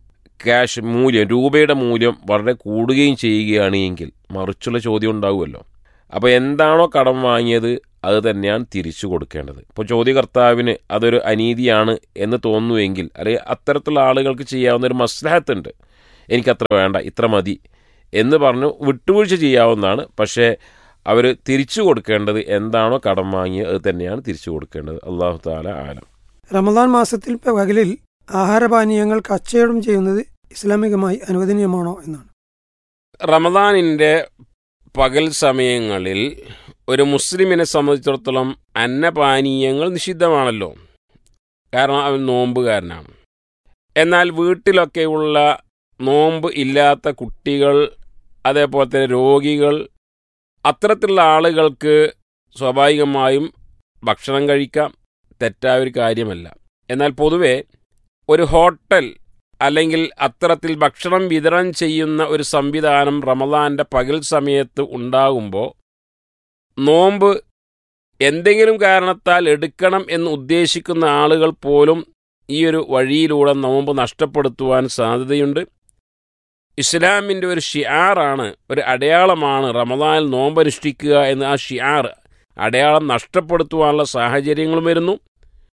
ക്യാഷ് മൂല്യം, രൂപയുടെ മൂല്യം വളരെ കൂടുകയും ചെയ്യുകയാണ് എങ്കിൽ മറിച്ചുള്ള ചോദ്യം ഉണ്ടാവുമല്ലോ. അപ്പോൾ എന്താണോ കടം വാങ്ങിയത് അത് തന്നെയാണ് തിരിച്ചു കൊടുക്കേണ്ടത്. ഇപ്പോൾ ചോദ്യകർത്താവിന് അതൊരു അനീതിയാണ് എന്ന് തോന്നുമെങ്കിൽ, അല്ലെങ്കിൽ അത്തരത്തിലുള്ള ആളുകൾക്ക് ചെയ്യാവുന്നൊരു മസ്ലഹത്തുണ്ട്, എനിക്കത്ര വേണ്ട, ഇത്ര മതി എന്ന് പറഞ്ഞു വിട്ടുവീഴ്ച ചെയ്യാവുന്നതാണ്. പക്ഷേ അവർ തിരിച്ചു കൊടുക്കേണ്ടത് എന്താണോ കടം വാങ്ങിയത് അത് തന്നെയാണ് തിരിച്ചു കൊടുക്കേണ്ടത്. അല്ലാഹു തആല ആലം. റമദാൻ മാസത്തിൽ പകലിൽ ആഹാരപാനീയങ്ങൾ കച്ചവടം ചെയ്യുന്നത് ഇസ്ലാമികമായി അനുവദനീയമാണോ എന്നാണ്. റമദാനിൻ്റെ പകൽ സമയങ്ങളിൽ ഒരു മുസ്ലിമിനെ സംബന്ധിച്ചിടത്തോളം അന്നപാനീയങ്ങൾ നിഷിദ്ധമാണല്ലോ, കാരണം അവൻ നോമ്പുകാരനാണ്. എന്നാൽ വീട്ടിലൊക്കെയുള്ള നോമ്പ് ഇല്ലാത്ത കുട്ടികൾ, അതേപോലെ തന്നെ രോഗികൾ, അത്തരത്തിലുള്ള ആളുകൾക്ക് സ്വാഭാവികമായും ഭക്ഷണം കഴിക്കാം, തെറ്റായ ഒരു കാര്യമല്ല. എന്നാൽ പൊതുവെ ഒരു ഹോട്ടൽ അല്ലെങ്കിൽ അത്തരത്തിൽ ഭക്ഷണം വിതരണം ചെയ്യുന്ന ഒരു സംവിധാനം റമദാൻ്റെ പകൽ സമയത്ത് ഉണ്ടാകുമ്പോൾ നോമ്പ് എന്തെങ്കിലും കാരണത്താൽ എടുക്കണം എന്ന് ഉദ്ദേശിക്കുന്ന ആളുകൾ പോലും ഈ ഒരു വഴിയിലൂടെ നോമ്പ് നഷ്ടപ്പെടുത്തുവാൻ സാധ്യതയുണ്ട്. ഇസ്ലാമിൻ്റെ ഒരു ഷിആറാണ്, ഒരു അടയാളമാണ് റമദാനിൽ നോമ്പനുഷ്ഠിക്കുക എന്ന്. ആ ഷിആർ, അടയാളം നഷ്ടപ്പെടുത്തുവാനുള്ള സാഹചര്യങ്ങളും വരുന്നു.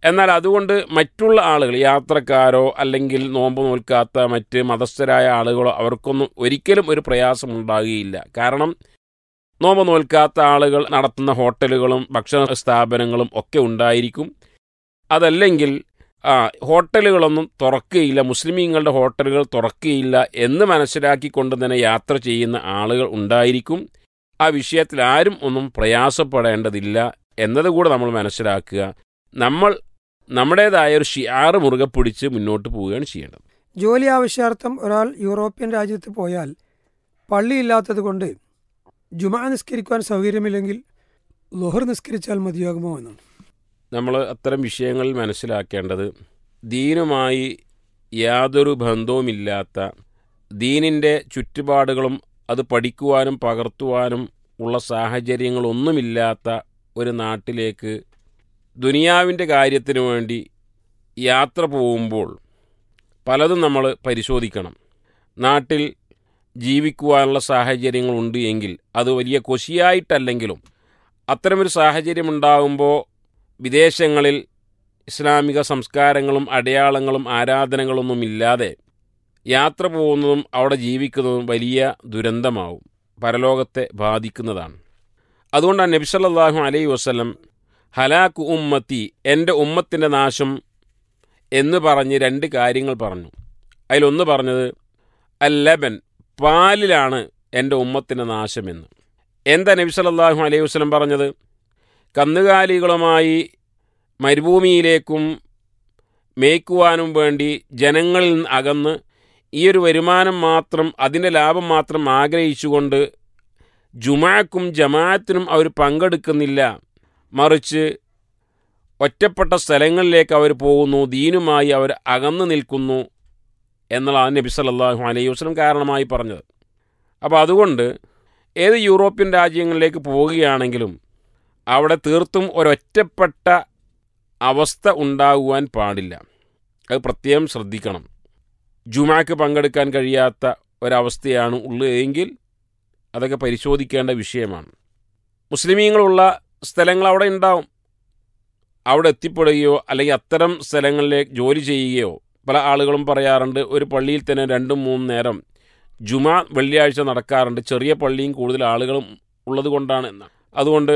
എന്നാൽ അതുകൊണ്ട് മറ്റുള്ള ആളുകൾ, യാത്രക്കാരോ അല്ലെങ്കിൽ നോമ്പ് നോൽക്കാത്ത മറ്റ് മതസ്ഥരായ ആളുകളോ അവർക്കൊന്നും ഒരിക്കലും ഒരു പ്രയാസമുണ്ടാകുകയില്ല. കാരണം നോമ്പ് നോൽക്കാത്ത ആളുകൾ നടത്തുന്ന ഹോട്ടലുകളും ഭക്ഷണ സ്ഥാപനങ്ങളും ഒക്കെ ഉണ്ടായിരിക്കും. അതല്ലെങ്കിൽ ആ ഹോട്ടലുകളൊന്നും തുറക്കുകയില്ല, മുസ്ലിമീങ്ങളുടെ ഹോട്ടലുകൾ തുറക്കുകയില്ല എന്ന് മനസ്സിലാക്കിക്കൊണ്ട് തന്നെ യാത്ര ചെയ്യുന്ന ആളുകൾ ഉണ്ടായിരിക്കും. ആ വിഷയത്തിൽ ആരും ഒന്നും പ്രയാസപ്പെടേണ്ടതില്ല എന്നതുകൂടെ നമ്മൾ മനസ്സിലാക്കുക. നമ്മൾ നമ്മുടേതായ ഒരു ഷിയാറ് മുറുകെ പിടിച്ച് മുന്നോട്ട് പോവുകയാണ് ചെയ്യേണ്ടത്. ജോലി ആവശ്യാർത്ഥം ഒരാൾ യൂറോപ്യൻ രാജ്യത്ത് പോയാൽ പള്ളിയില്ലാത്തത് കൊണ്ട് ജുമാ നിസ്കരിക്കുവാൻ സൗകര്യമില്ലെങ്കിൽ ളുഹർ നിസ്കരിച്ചാൽ മതിയാകുമോ എന്നാണ്. നമ്മൾ അത്തരം വിഷയങ്ങളിൽ മനസ്സിലാക്കേണ്ടത്, ദീനുമായി യാതൊരു ബന്ധവുമില്ലാത്ത, ദീനിൻ്റെ ചുറ്റുപാടുകളും അത് പഠിക്കുവാനും പകർത്തുവാനും ഉള്ള സാഹചര്യങ്ങളൊന്നുമില്ലാത്ത ഒരു നാട്ടിലേക്ക് ദുനിയാവിൻ്റെ കാര്യത്തിനു വേണ്ടി യാത്ര പോകുമ്പോൾ പലതും നമ്മൾ പരിശോധിക്കണം. നാട്ടിൽ ജീവിക്കുവാനുള്ള സാഹചര്യങ്ങളുണ്ട് എങ്കിൽ അത് വലിയ കൊശിയായിട്ടല്ലെങ്കിലും അത്തരമൊരു സാഹചര്യം ഉണ്ടാകുമ്പോൾ വിദേശങ്ങളിൽ ഇസ്ലാമിക സംസ്കാരങ്ങളും അടയാളങ്ങളും ആരാധനകളൊന്നുമില്ലാതെ യാത്ര പോകുന്നതും അവിടെ ജീവിക്കുന്നതും വലിയ ദുരന്തമാവും, പരലോകത്തെ ബാധിക്കുന്നതാണ്. അതുകൊണ്ടാണ് നബി സല്ലല്ലാഹു അലൈഹി വസല്ലം ഹലാക്ക് ഉമ്മത്തി, എൻ്റെ ഉമ്മത്തിൻ്റെ നാശം എന്ന് പറഞ്ഞ് രണ്ട് കാര്യങ്ങൾ പറഞ്ഞു. അതിലൊന്ന് പറഞ്ഞത് അല്ലബൻ, പാലിലാണ് എൻ്റെ ഉമ്മത്തിൻ്റെ നാശമെന്ന്. എന്താ നബി സല്ലല്ലാഹു അലൈഹി വസല്ലം പറഞ്ഞത്? കന്നുകാലികളുമായി മരുഭൂമിയിലേക്കും മേയ്ക്കുവാനും വേണ്ടി ജനങ്ങളിൽ നിന്ന് അകന്ന് ഈ ഒരു വരുമാനം മാത്രം, അതിൻ്റെ ലാഭം മാത്രം ആഗ്രഹിച്ചുകൊണ്ട് ജുമാക്കും ജമാഅത്തിനും അവർ പങ്കെടുക്കുന്നില്ല, മറിച്ച് ഒറ്റപ്പെട്ട സ്ഥലങ്ങളിലേക്ക് അവർ പോകുന്നു, ദീനുമായി അവർ അകന്നു നിൽക്കുന്നു എന്നുള്ളതാണ് നബി സല്ലല്ലാഹു അലൈഹി വസല്ലം കാരണമായി പറഞ്ഞത്. അപ്പോൾ അതുകൊണ്ട് ഏത് യൂറോപ്യൻ രാജ്യങ്ങളിലേക്ക് പോവുകയാണെങ്കിലും അവിടെ തീർത്തും ഒരൊറ്റപ്പെട്ട അവസ്ഥ ഉണ്ടാകുവാൻ പാടില്ല. അത് പ്രത്യേകം ശ്രദ്ധിക്കണം. ജുമാക്ക് പങ്കെടുക്കാൻ കഴിയാത്ത ഒരവസ്ഥയാണ് ഉള്ളതെങ്കിൽ അതൊക്കെ പരിശോധിക്കേണ്ട വിഷയമാണ്. മുസ്ലിമീങ്ങളുള്ള സ്ഥലങ്ങൾ അവിടെ ഉണ്ടാവും. അവിടെ എത്തിപ്പെടുകയോ അല്ലെങ്കിൽ അത്തരം സ്ഥലങ്ങളിലേക്ക് ജോലി ചെയ്യുകയോ, പല ആളുകളും പറയാറുണ്ട് ഒരു പള്ളിയിൽ തന്നെ രണ്ടും മൂന്നും നേരം ജുമാ വെള്ളിയാഴ്ച നടക്കാറുണ്ട്, ചെറിയ പള്ളിയും കൂടുതൽ ആളുകളും ഉള്ളത് കൊണ്ടാണ് എന്നാണ്. അതുകൊണ്ട്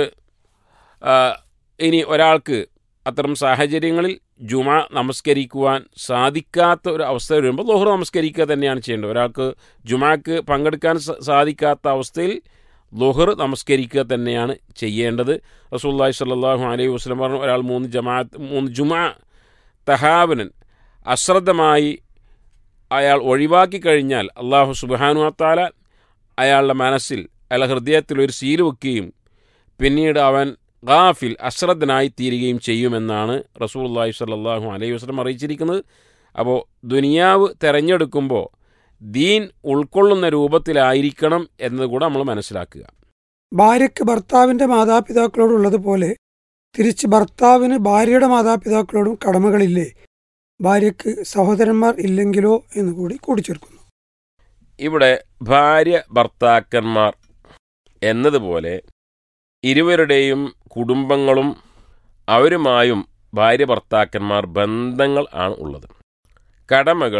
ഇനി ഒരാൾക്ക് അത്തരം സാഹചര്യങ്ങളിൽ ജുമാ നമസ്കരിക്കുവാൻ സാധിക്കാത്ത ഒരു അവസ്ഥ വരുമ്പോൾ ളുഹർ നമസ്കരിക്കുക തന്നെയാണ് ചെയ്യേണ്ടത്. ഒരാൾക്ക് ജുമാക്ക് പങ്കെടുക്കാൻ സാധിക്കാത്ത അവസ്ഥയിൽ ളുഹർ നമസ്കരിക്കുക തന്നെയാണ് ചെയ്യേണ്ടത്. റസൂലുള്ളാഹി സ്വല്ലല്ലാഹു അലൈഹി വസല്ലം പറഞ്ഞു, ഒരാൾ മൂന്ന് ജമാഅത്ത് മൂന്ന് ജുമാ തഹാബുനൻ അശ്രദ്ധമായി അയാൾ ഒഴിവാക്കി കഴിഞ്ഞാൽ അള്ളാഹു സുബ്ഹാനഹു വ തആല അയാളുടെ മനസ്സിൽ, അയാളുടെ ഹൃദയത്തിൽ ഒരു സീൽ വെക്കുകയും പിന്നീട് അവൻ ഗാഫിൽ അശ്രദ്ധനായി തീരുകയും ചെയ്യുമെന്നാണ് റസൂലുള്ളാഹി സ്വല്ലല്ലാഹു അലൈഹി വസല്ലം അറിയിച്ചിരിക്കുന്നത്. അപ്പോൾ ദുനിയാവ് തിരഞ്ഞെടുക്കുമ്പോൾ ദീൻ ഉൾക്കൊള്ളുന്ന രൂപത്തിലായിരിക്കണം എന്നത് കൂടെ നമ്മൾ മനസ്സിലാക്കുക. ഭാര്യയ്ക്ക് ഭർത്താവിൻ്റെ മാതാപിതാക്കളോടുള്ളതുപോലെ തിരിച്ച് ഭർത്താവിന് ഭാര്യയുടെ മാതാപിതാക്കളോടും കടമകളില്ലേ? ഭാര്യയ്ക്ക് സഹോദരന്മാർ ഇല്ലെങ്കിലോ എന്ന് കൂടി കൂടിച്ചേർക്കുന്നു. ഇവിടെ ഭാര്യ ഭർത്താക്കന്മാർ എന്നതുപോലെ ഇരുവരുടെയും കുടുംബങ്ങളും അവരുമായും ഭാര്യ ഭർത്താക്കന്മാർ ബന്ധങ്ങൾ ആണ് ഉള്ളത്. കടമകൾ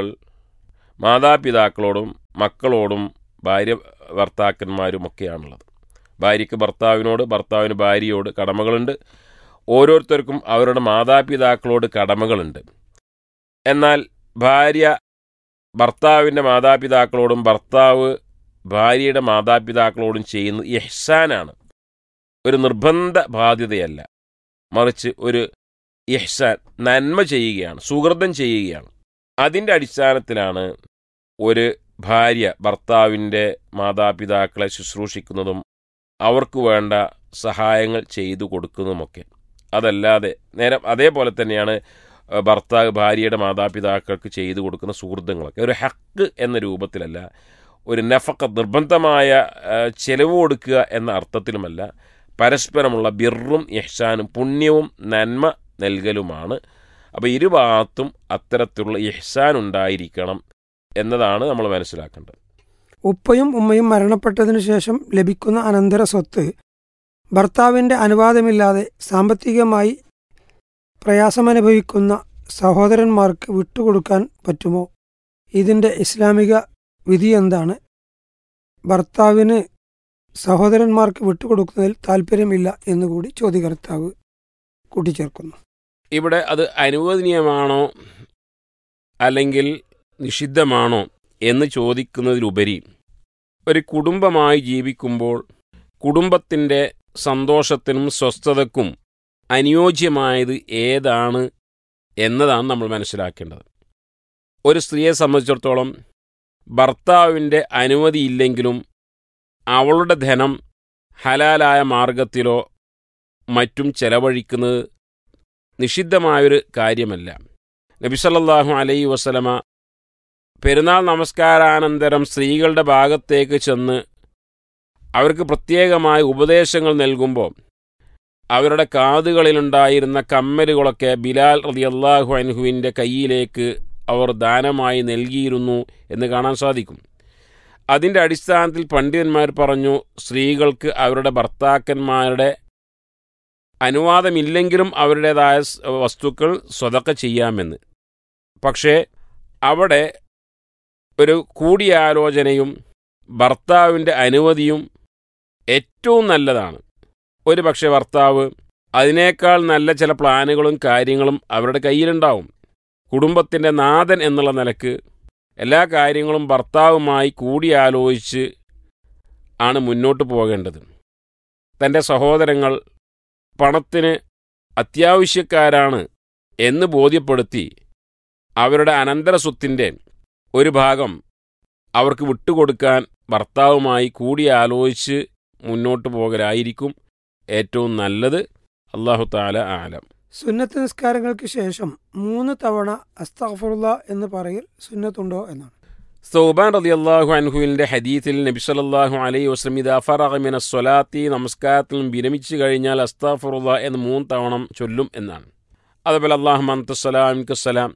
മാതാപിതാക്കളോടും മക്കളോടും ഭാര്യ ഭർത്താക്കന്മാരുമൊക്കെയാണുള്ളത്. ഭാര്യയ്ക്ക് ഭർത്താവിനോട്, ഭർത്താവിന് ഭാര്യയോട് കടമകളുണ്ട്. ഓരോരുത്തർക്കും അവരുടെ മാതാപിതാക്കളോട് കടമകളുണ്ട്. എന്നാൽ ഭാര്യ ഭർത്താവിൻ്റെ മാതാപിതാക്കളോടും ഭർത്താവ് ഭാര്യയുടെ മാതാപിതാക്കളോടും ചെയ്യുന്നത് ഇഹ്സാനാണ്, ഒരു നിർബന്ധ ബാധ്യതയല്ല, മറിച്ച് ഒരു ഇഹ്സാൻ, നന്മ ചെയ്യുകയാണ്, സുഹൃതം ചെയ്യുകയാണ്. അതിൻ്റെ അടിസ്ഥാനത്തിലാണ് ഒരു ഭാര്യ ഭർത്താവിൻ്റെ മാതാപിതാക്കളെ ശുശ്രൂഷിക്കുന്നതും അവർക്ക് വേണ്ട സഹായങ്ങൾ ചെയ്തു കൊടുക്കുന്നതുമൊക്കെ. അതല്ലാതെ നേരെ അതേപോലെ തന്നെയാണ് ഭർത്താവ് ഭാര്യയുടെ മാതാപിതാക്കൾക്ക് ചെയ്തു കൊടുക്കുന്ന സുഹൃത്തുക്കളൊക്കെ. ഒരു ഹക്ക് എന്ന രൂപത്തിലല്ല, ഒരു നഫക്ക നിർബന്ധമായ ചെലവ് കൊടുക്കുക എന്ന അർത്ഥത്തിലുമല്ല, പരസ്പരമുള്ള ബിർറും ഇഹ്സാനും പുണ്യവും നന്മ നൽകലുമാണ്. അപ്പോൾ ഇരുഭാഗത്തും അത്തരത്തിലുള്ള ഇഹ്സാൻ ഉണ്ടായിരിക്കണം എന്നതാണ് നമ്മൾ മനസ്സിലാക്കേണ്ടത്. ഉപ്പയും ഉമ്മയും മരണപ്പെട്ടതിനു ശേഷം ലഭിക്കുന്ന അനന്തര സ്വത്ത് ഭർത്താവിൻ്റെ അനുവാദമില്ലാതെ സാമ്പത്തികമായി പ്രയാസമനുഭവിക്കുന്ന സഹോദരന്മാർക്ക് വിട്ടുകൊടുക്കാൻ പറ്റുമോ? ഇതിൻ്റെ ഇസ്ലാമിക വിധി എന്താണ്? ഭർത്താവിന് സഹോദരന്മാർക്ക് വിട്ടുകൊടുക്കുന്നതിൽ താല്പര്യമില്ല എന്നുകൂടി ചോദ്യകർത്താവ് കൂട്ടിച്ചേർക്കുന്നു. ഇവിടെ അത് അനുവദനീയമാണോ അല്ലെങ്കിൽ നിഷിദ്ധമാണോ എന്ന് ചോദിക്കുന്നതിലുപരി ഒരു കുടുംബമായി ജീവിക്കുമ്പോൾ കുടുംബത്തിൻ്റെ സന്തോഷത്തിനും സ്വസ്ഥതക്കും അനുയോജ്യമായത് ഏതാണ് എന്നതാണ് നമ്മൾ മനസ്സിലാക്കേണ്ടത്. ഒരു സ്ത്രീയെ സംബന്ധിച്ചിടത്തോളം ഭർത്താവിൻ്റെ അനുമതിയില്ലെങ്കിലും അവളുടെ ധനം ഹലാലായ മാർഗത്തിലോ മറ്റും ചെലവഴിക്കുന്നത് നിഷിദ്ധമായൊരു കാര്യമല്ല. നബി സല്ലല്ലാഹു അലൈഹി വസല്ലമ പെരുന്നാൾ നമസ്കാരാനന്തരം സ്ത്രീകളുടെ ഭാഗത്തേക്ക് ചെന്ന് അവർക്ക് പ്രത്യേകമായ ഉപദേശങ്ങൾ നൽകുമ്പോൾ അവരുടെ കാതുകളിലുണ്ടായിരുന്ന കമ്മലുകളൊക്കെ ബിലാൽ റളിയല്ലാഹു അൻഹുവിൻ്റെ കയ്യിലേക്ക് അവർ ദാനമായി നൽകിയിരുന്നു എന്ന് കാണാൻ സാധിക്കും. അതിൻ്റെ അടിസ്ഥാനത്തിൽ പണ്ഡിതന്മാർ പറഞ്ഞു, സ്ത്രീകൾക്ക് അവരുടെ ഭർത്താക്കന്മാരുടെ അനുവാദമില്ലെങ്കിലും അവരുടേതായ വസ്തുക്കൾ സ്വതക്ക ചെയ്യാമെന്ന്. പക്ഷേ അവിടെ ഒരു കൂടിയാലോചനയും ഭർത്താവിൻ്റെ അനുമതിയും ഏറ്റവും നല്ലതാണ്. ഒരു പക്ഷേ ഭർത്താവ് അതിനേക്കാൾ നല്ല ചില പ്ലാനുകളും കാര്യങ്ങളും അവരുടെ കയ്യിലുണ്ടാവും. കുടുംബത്തിൻ്റെ നാഥൻ എന്നുള്ള നിലക്ക് എല്ലാ കാര്യങ്ങളും ഭർത്താവുമായി കൂടിയാലോചിച്ച് ആണ് മുന്നോട്ട് പോകേണ്ടത്. തൻ്റെ സഹോദരങ്ങൾ പണത്തിന് അത്യാവശ്യക്കാരാണ് എന്ന് ബോധ്യപ്പെടുത്തി അവരുടെ അനന്തരസ്വത്തിൻ്റെ ഒരു ഭാഗം അവർക്ക് വിട്ടുകൊടുക്കാൻ ഭർത്താവുമായി കൂടിയാലോചിച്ച് മുന്നോട്ട് പോകലായിരിക്കും ഏറ്റവും നല്ലത്. അല്ലാഹു തആല ആലം. സുന്നത്ത് നിസ്കാരങ്ങൾക്ക് ശേഷം മൂന്ന് തവണ അസ്തഗ്ഫിറുല്ലാ എന്ന് പറയൽ സുന്നത്തുണ്ടോ എന്നാണ്. സൗബാൻ റളിയല്ലാഹു അൻഹുവിൻ്റെ ഹദീസിൽ നബി സല്ലല്ലാഹു അലൈഹി വസല്ലം ഇദാ ഫറഗ മിനസ് സ്വലാത്തി നമസ്കാരത്തിൽ വിരമിച്ചു കഴിഞ്ഞാൽ അസ്തഗ്ഫിറുല്ലാ എന്ന് മൂന്ന് തവണ ചൊല്ലും എന്നാണ്. അതുപോലെ അല്ലാഹുമ്മ അൻതസ്സലാം മിൻകസ്സലാം.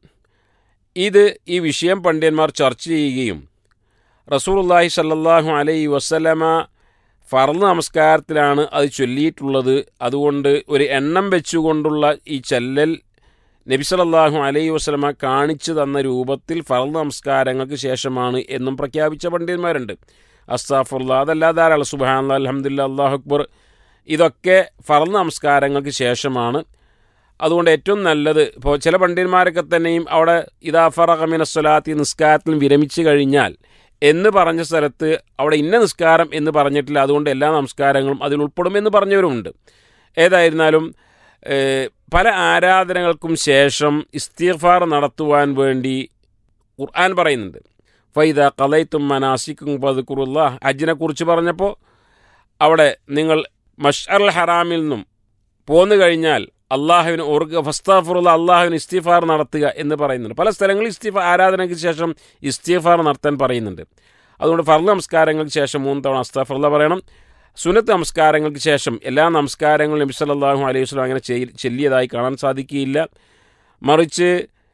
ഇത് ഈ വിഷയം പണ്ഡിതന്മാർ ചർച്ച ചെയ്യുകയും റസൂലുള്ളാഹി സ്വല്ലല്ലാഹു അലൈഹി വസല്ലമ ഫർള് നമസ്കാരത്തിലാണ് അത് ചൊല്ലിയിട്ടുള്ളത്. അതുകൊണ്ട് ഒരു എണ്ണം വെച്ചുകൊണ്ടുള്ള ഈ ചൊല്ലൽ നബി സല്ലല്ലാഹു അലൈഹി വസല്ലമ കാണിച്ചു തന്ന രൂപത്തിൽ ഫർള് നമസ്കാരങ്ങൾക്ക് ശേഷമാണ് എന്നും പ്രഖ്യാപിച്ച പണ്ഡിതന്മാരുണ്ട്. അസ്തഗ്ഫിറുല്ലാഹ് അതല്ലാതെ ധാരാളം സുബ്ഹാനല്ലാഹ് അൽഹംദുലില്ലാഹ് അല്ലാഹു അക്ബർ ഇതൊക്കെ ഫർള് നമസ്കാരങ്ങൾക്ക് ശേഷമാണ്. അതുകൊണ്ട് ഏറ്റവും നല്ലത്, ഇപ്പോൾ ചില പണ്ഡിതന്മാരൊക്കെ തന്നെയും അവിടെ ഇദാ ഫറഗ മിനസ് സ്വലാത്തി നിസ്കാരത്തിൽ വിരമിച്ചു കഴിഞ്ഞാൽ എന്ന് പറഞ്ഞ സ്ഥലത്ത് അവിടെ ഇന്ന നിസ്കാരം എന്ന് പറഞ്ഞിട്ടില്ല, അതുകൊണ്ട് എല്ലാ നമസ്കാരങ്ങളും അതിൽ ഉൾപ്പെടുമെന്ന് പറഞ്ഞവരുമുണ്ട്. ഏതായിരുന്നാലും പല ആരാധനകൾക്കും ശേഷം ഇസ്തിഗ്ഫാർ നടത്തുവാൻ വേണ്ടി ഖുർആൻ പറയുന്നുണ്ട്. ഫൈദാ ഖളൈതും മനാസിക്കും ഫദ്കുറുല്ലാഹ്. ഹജ്ജിനെ കുറിച്ച് പറഞ്ഞപ്പോൾ അവിടെ നിങ്ങൾ മശ്അറുൽ ഹറാമിൽ നിന്നും പോന്നു കഴിഞ്ഞാൽ അള്ളാഹുവിന് ഓർക്കുക, ഫസ്തഗ്ഫിറുല്ലാഹ്, അള്ളാഹുവിന് ഇസ്തിഗ്ഫാർ നടത്തുക എന്ന് പറയുന്നുണ്ട്. പല സ്ഥലങ്ങളിൽ ഇസ്തിഗ്ഫാർ ആരാധനയ്ക്ക് ശേഷം ഇസ്തിഗ്ഫാർ നടത്താൻ പറയുന്നുണ്ട്. അതുകൊണ്ട് ഫർള് നമസ്കാരങ്ങൾക്ക് ശേഷം മൂന്ന് തവണ അസ്തഗ്ഫിറുല്ലാഹ് പറയണം. സുന്നത്ത് നമസ്കാരങ്ങൾക്ക് ശേഷം എല്ലാ നമസ്കാരങ്ങളും നബി സല്ലല്ലാഹു അലൈഹി വസല്ലം അങ്ങനെ ചെല്ലിയതായി കാണാൻ സാധിക്കുകയില്ല. മറിച്ച്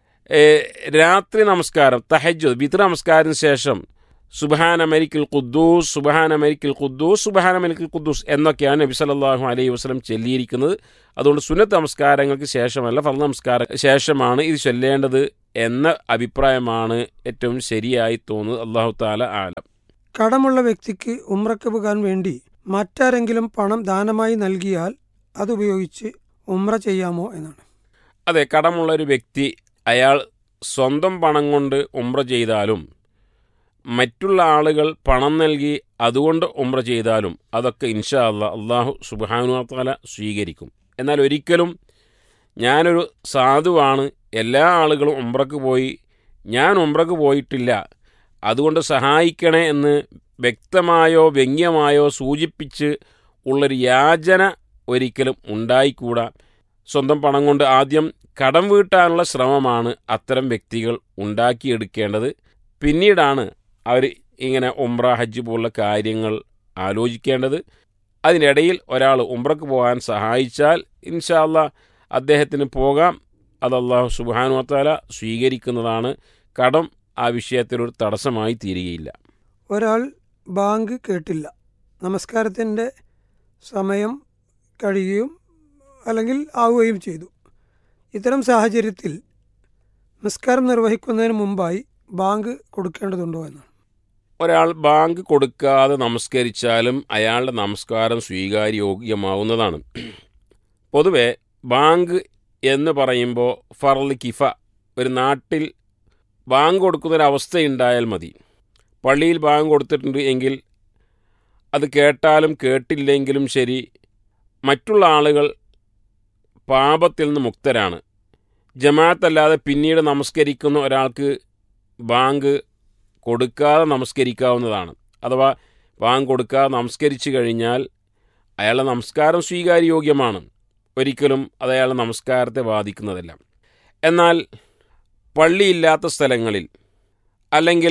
രാത്രി നമസ്കാരം തഹജ്ജുദ് വിത്ർ നമസ്കാരത്തിന് ശേഷം സുബ്ഹാന മലിക്കുൽ ഖുദ്ദൂസ് സുബ്ഹാന മലിക്കുൽ ഖുദ്ദൂസ് സുബ്ഹാന മലിക്കുൽ ഖുദ്ദൂസ് എന്നൊക്കെയാണ് നബി സല്ലല്ലാഹു അലൈഹി വസല്ലം ചൊല്ലിയിരിക്കുന്നത്. അതുകൊണ്ട് സുന്നത്ത് നമസ്കാരങ്ങൾക്ക് ശേഷമല്ല, ഫർള് നമസ്കാര ശേഷമാണ് ഇത് ചൊല്ലേണ്ടത് എന്ന അഭിപ്രായമാണ് ഏറ്റവും ശരിയായി തോന്നുന്നത്. അല്ലാഹു തആല ആലം. കടമുള്ള വ്യക്തിക്ക് ഉംറയ്ക്ക് പോകാൻ വേണ്ടി മറ്റാരെങ്കിലും പണം ദാനമായി നൽകിയാൽ അതുപയോഗിച്ച് ഉംറ ചെയ്യാമോ എന്നാണ്. അതെ, കടമുള്ളൊരു വ്യക്തി അയാൾ സ്വന്തം പണം കൊണ്ട് ഉംറ ചെയ്താലും മറ്റുള്ള ആളുകൾ പണം നൽകി അതുകൊണ്ട് ഉംറ ചെയ്താലും അതൊക്കെ ഇൻഷാ അല്ലാഹ് അല്ലാഹു സുബ്ഹാനഹു വ തആല സ്വീകരിക്കും. എന്നാൽ ഒരിക്കലും ഞാനൊരു സാധുവാണ്, എല്ലാ ആളുകളും ഉംറക്ക് പോയി, ഞാൻ ഉംറക്ക് പോയിട്ടില്ല, അതുകൊണ്ട് സഹായിക്കണേ എന്ന് വ്യക്തമായോ വ്യംഗ്യമായോ സൂചിപ്പിച്ച് ഉള്ളൊരു യാചന ഒരിക്കലും ഉണ്ടായിക്കൂടാ. സ്വന്തം പണം കൊണ്ട് ആദ്യം കടം വീട്ടാനുള്ള ശ്രമമാണ് അത്തരം വ്യക്തികൾ ഉണ്ടാക്കിയെടുക്കേണ്ടത്. പിന്നീടാണ് അവർ ഇങ്ങനെ ഉംറ ഹജ്ജ് പോലുള്ള കാര്യങ്ങൾ ആലോചിക്കേണ്ടത്. അതിനിടയിൽ ഒരാൾ ഉംറക്ക് പോകാൻ സഹായിച്ചാൽ ഇൻഷാ അല്ലാഹ് അദ്ദേഹത്തിന് പോകാം. അത് അല്ലാഹു സുബ്ഹാനഹു വ തആല സ്വീകരിക്കുന്നതാണ്. കടം ആ വിഷയത്തിലൊരു തടസ്സമായി തീരുകയില്ല. ഒരാൾ ബാങ്ക് കേട്ടില്ല, നമസ്കാരത്തിൻ്റെ സമയം കഴിയുകയും അല്ലെങ്കിൽ ആവുകയും ചെയ്തു. ഇത്തരം സാഹചര്യത്തിൽ നിസ്കാരം നിർവഹിക്കുന്നതിന് മുമ്പായി ബാങ്ക് കൊടുക്കേണ്ടതുണ്ടോ എന്നാണ്. ഒരാൾ ബാങ്ക് കൊടുക്കാതെ നമസ്കരിച്ചാലും അയാളുടെ നമസ്കാരം സ്വീകാര്യോഗ്യമാവുന്നതാണ്. പൊതുവെ ബാങ്ക് എന്ന് പറയുമ്പോൾ ഫർള് കിഫ, ഒരു നാട്ടിൽ ബാങ്ക് കൊടുക്കുന്നൊരവസ്ഥയുണ്ടായാൽ മതി. പള്ളിയിൽ ബാങ്ക് കൊടുത്തിട്ടുണ്ട് എങ്കിൽ അത് കേട്ടാലും കേട്ടില്ലെങ്കിലും ശരി, മറ്റുള്ള ആളുകൾ പാപത്തിൽ നിന്ന് മുക്തരാണ്. ജമാഅത്തല്ലാതെ പിന്നീട് നമസ്കരിക്കുന്ന ഒരാൾക്ക് ബാങ്ക് കൊടുക്കാതെ നമസ്കരിക്കാവുന്നതാണ്. അഥവാ ബാങ്ക് കൊടുക്കാതെ നമസ്കരിച്ചു കഴിഞ്ഞാൽ അയാളുടെ നമസ്കാരം സ്വീകാര്യോഗ്യമാണ്. ഒരിക്കലും അത് അയാളുടെ നമസ്കാരത്തെ ബാധിക്കുന്നതല്ല. എന്നാൽ പള്ളിയില്ലാത്ത സ്ഥലങ്ങളിൽ അല്ലെങ്കിൽ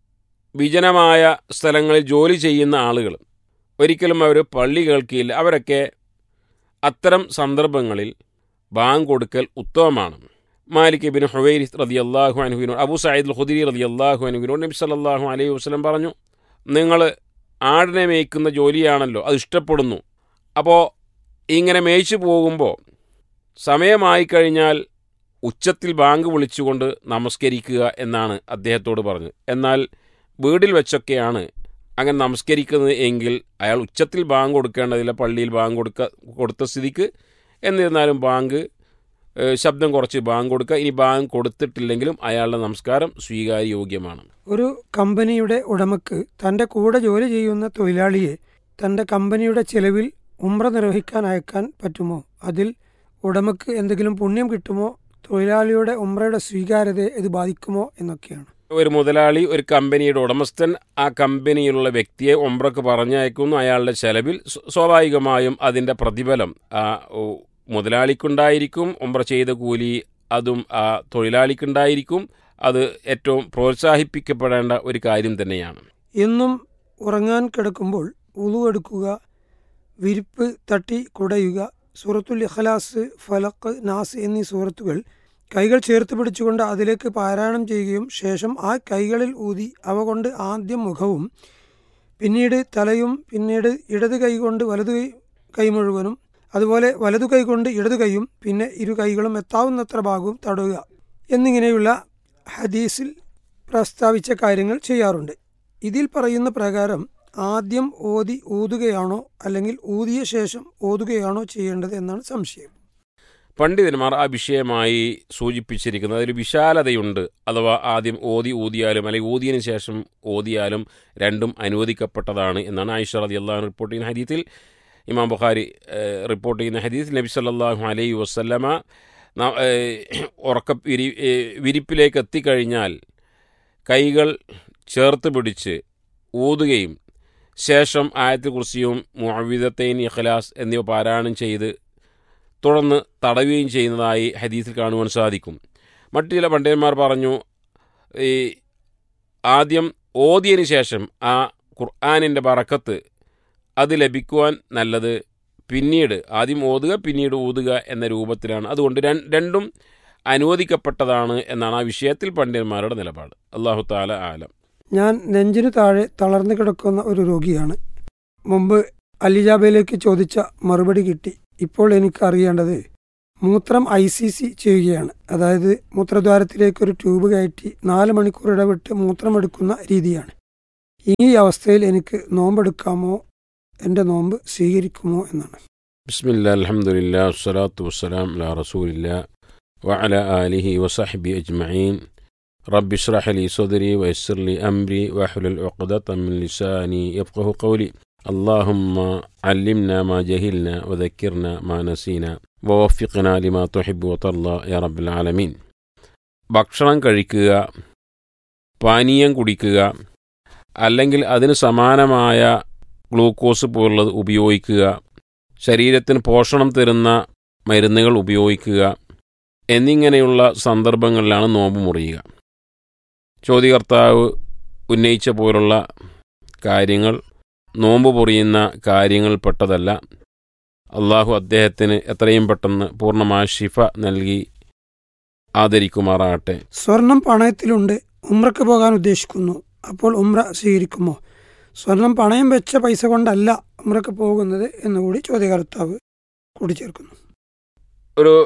വിജനമായ സ്ഥലങ്ങളിൽ ജോലി ചെയ്യുന്ന ആളുകൾ ഒരിക്കലും അവർ പള്ളി കേൾക്കില്ല. അവരൊക്കെ അത്തരം സന്ദർഭങ്ങളിൽ ബാങ്ക് കൊടുക്കൽ ഉത്തമമാണ്. മാലിക് ഇബ്നു ഹുവൈരിസ് റളിയല്ലാഹു അൻഹുവിനോട്, അബൂ സഈദ് അൽ ഖുദരി റളിയല്ലാഹു അൻഹുവിനോട് നബി സല്ലല്ലാഹു അലൈഹി വസല്ലം പറഞ്ഞു, നിങ്ങൾ ആടിനെ മേയ്ക്കുന്ന ജോലിയാണല്ലോ, അത് ഇഷ്ടപ്പെടുന്നു. അപ്പോൾ ഇങ്ങനെ മേയിച്ചു പോകുമ്പോൾ സമയമായി കഴിഞ്ഞാൽ ഉച്ചത്തിൽ ബാങ്ക് വിളിച്ചുകൊണ്ട് നമസ്കരിക്കുക എന്നാണ് അദ്ദേഹത്തോട് പറഞ്ഞത്. എന്നാൽ വീട്ടിൽ വെച്ചൊക്കെയാണ് അങ്ങനെ നമസ്കരിക്കുന്നത് എങ്കിൽ അയാൾ ഉച്ചത്തിൽ ബാങ്ക് കൊടുക്കേണ്ടതില്ല, പള്ളിയിൽ ബാങ്ക് കൊടുക്ക കൊടുത്ത സ്ഥിതിക്ക് എന്നിരുന്നാലും ബാങ്ക് ശബ്ദം കുറച്ച് ബാങ്ക് കൊടുക്കുക. ഇനി ബാങ്ക് കൊടുത്തിട്ടില്ലെങ്കിലും അയാളുടെ നമസ്കാരം സ്വീകാര്യോഗ്യമാണ്. ഒരു കമ്പനിയുടെ ഉടമക്ക് തൻ്റെ കൂടെ ജോലി ചെയ്യുന്ന തൊഴിലാളിയെ തൻ്റെ കമ്പനിയുടെ ചെലവിൽ ഉംറ നിർവഹിക്കാൻ അയക്കാൻ പറ്റുമോ? അതിൽ ഉടമക്ക് എന്തെങ്കിലും പുണ്യം കിട്ടുമോ? തൊഴിലാളിയുടെ ഉംറയുടെ സ്വീകാര്യതയെ ഇത് ബാധിക്കുമോ എന്നൊക്കെയാണ്. ഒരു മുതലാളി, ഒരു കമ്പനിയുടെ ഉടമസ്ഥൻ ആ കമ്പനിയിലുള്ള വ്യക്തിയെ ഉംറക്ക് പറഞ്ഞയക്കുന്നു അയാളുടെ ചെലവിൽ. സ്വാഭാവികമായും അതിൻ്റെ പ്രതിഫലം ആ മുതലാളിക്കുണ്ടായിരിക്കും. ഉംറ ചെയ്ത കൂലി അതും ആ തൊഴിലാളിക്കുണ്ടായിരിക്കും. അത് ഏറ്റവും പ്രോത്സാഹിപ്പിക്കപ്പെടേണ്ട ഒരു കാര്യം തന്നെയാണ്. എന്നും ഉറങ്ങാൻ കിടക്കുമ്പോൾ ഉളു എടുക്കുക, വിരിപ്പ് തട്ടി കുടയുക, സൂറത്തുൽ ഇഖ്ലാസ്, ഫലഖ്, നാസ് എന്നീ സൂറത്തുകൾ കൈകൾ ചേർത്ത് പിടിച്ചുകൊണ്ട് അതിലേക്ക് പാരായണം ചെയ്യുകയും ശേഷം ആ കൈകളിൽ ഊതി അവ കൊണ്ട് ആദ്യം മുഖവും പിന്നീട് തലയും പിന്നീട് ഇടത് കൈ കൊണ്ട് വലതു കൈ മുഴുവനും അതുപോലെ വലതു കൈ കൊണ്ട് ഇടതു കൈയും പിന്നെ ഇരു കൈകളും എത്താവുന്നത്ര ഭാഗവും തടവുക എന്നിങ്ങനെയുള്ള ഹദീസിൽ പ്രസ്താവിച്ച കാര്യങ്ങൾ ചെയ്യാറുണ്ട്. ഇതിൽ പറയുന്ന പ്രകാരം ആദ്യം ഓതി ഊതുകയാണോ അല്ലെങ്കിൽ ഊതിയ ശേഷം ഓതുകയാണോ ചെയ്യേണ്ടത് എന്നാണ് സംശയം. പണ്ഡിതന്മാർ ആ വിഷയമായി സൂചിപ്പിച്ചിരിക്കുന്നത് അതിൽ വിശാലതയുണ്ട്. അഥവാ ആദ്യം ഓതി ഊതിയാലും അല്ലെങ്കിൽ ഊതിയതിനു ശേഷം ഓതിയാലും രണ്ടും അനുവദിക്കപ്പെട്ടതാണ് എന്നാണ് ആയിഷ റളിയല്ലാഹു അൻഹ റിപ്പോർട്ട് ചെയ്യുന്ന ഹദീസിൽ. ഇമാം ബുഖാരി റിപ്പോർട്ട് ചെയ്യുന്ന ഹദീസിൽ നബി സല്ലല്ലാഹു അലൈഹി വസല്ലമ ഉറക്ക വിരി വിരിപ്പിലേക്ക് എത്തിക്കഴിഞ്ഞാൽ കൈകൾ ചേർത്ത് പിടിച്ച് ഊതുകയും ശേഷം ആയത്തുൽ കുർസിയും മുഅവ്വിദത്തൈൻ, ഇഖ്ലാസ് എന്നിവ പാരായണം ചെയ്ത് തുടർന്ന് തടവുകയും ചെയ്യുന്നതായി ഹദീസിൽ കാണുവാൻ സാധിക്കും. മറ്റു ചില പണ്ഡിതന്മാർ പറഞ്ഞു, ഈ ആദ്യം ഓതിയതിനു ശേഷം ആ ഖുർആനിൻ്റെ ബറക്കത്ത് അത് ലഭിക്കുവാൻ നല്ലത് പിന്നീട് ആദ്യം ഓതുക പിന്നീട് ഊതുക എന്ന രൂപത്തിലാണ്. അതുകൊണ്ട് രണ്ടും അനുവദിക്കപ്പെട്ടതാണ് എന്നാണ് ആ വിഷയത്തിൽ പണ്ഡിതന്മാരുടെ നിലപാട്. അല്ലാഹു തആല ആലം. ഞാൻ നെഞ്ചിനു താഴെ തളർന്നു കിടക്കുന്ന ഒരു രോഗിയാണ്. മുമ്പ് അലിജാബയിലേക്ക് ചോദിച്ച മറുപടി കിട്ടി. ഇപ്പോൾ എനിക്ക് അറിയേണ്ടത് മൂത്രം ഐ സി സി ചെയ്യുകയാണ്. അതായത് മൂത്രദ്വാരത്തിലേക്ക് ഒരു ട്യൂബ് കയറ്റി നാല് മണിക്കൂർ ഇടവിട്ട് മൂത്രമെടുക്കുന്ന രീതിയാണ്. ഈ അവസ്ഥയിൽ എനിക്ക് നോമ്പെടുക്കാമോ, എൻ്റെ നോമ്പ് സ്വീകരിക്കുമോ എന്നാണ്. ബിസ്മില്ലാ, അൽഹംദുലില്ലാ, വസ്സലാത്തു വസ്സലാം അലാ റസൂലില്ലാ വഅലാ ആലിഹി വസഹ്ബി അജ്മഈൻ. റബ്ബി ഇശ്റഹ് ലി സദ്രി വയസ്സിർ ലി അംരി വഹ്ലുൽ ഉഖ്ദത മിൻ ലിസാനി യഫ്ഖഹു ഖൗലി. اللهم علمنا ما جهلنا وذكرنا ما نسينا ووفقنا لما تحب وترضى يا رب العالمين. ഭക്ഷണം കഴിക്കുക, പാനീയം കുടിക്കുക, അല്ലെങ്കിൽ അതിന് സമാനമായ ഗ്ലൂക്കോസ് പോലുള്ളത് ഉപയോഗിക്കുക, ശരീരത്തിന് പോഷണം തരുന്ന മരുന്നുകൾ ഉപയോഗിക്കുക എന്നിങ്ങനെയുള്ള സന്ദർഭങ്ങളിലാണ് നോമ്പ് മുറിയുക. ചോദ്യകർത്താവ് ഉന്നയിച്ച പോലുള്ള കാര്യങ്ങൾ നോമ്പ് പൊറിയുന്ന കാര്യങ്ങൾപ്പെട്ടതല്ല. അള്ളാഹു അദ്ദേഹത്തിന് എത്രയും പെട്ടെന്ന് പൂർണ്ണമായ ശിഫ നൽകി ആദരിക്കുമാറാകട്ടെ. സ്വർണം പണയത്തിലുണ്ട്, ഉംറയ്ക്ക് പോകാൻ ഉദ്ദേശിക്കുന്നു, അപ്പോൾ ഉംറ സ്വീകരിക്കുമോ? സ്വർണം പണയം വെച്ച പൈസ കൊണ്ടല്ല ഉംറയ്ക്ക് പോകുന്നത് എന്നുകൂടി ചോദ്യകർത്താവ് കൂട്ടിച്ചേർക്കുന്നു. ഒരു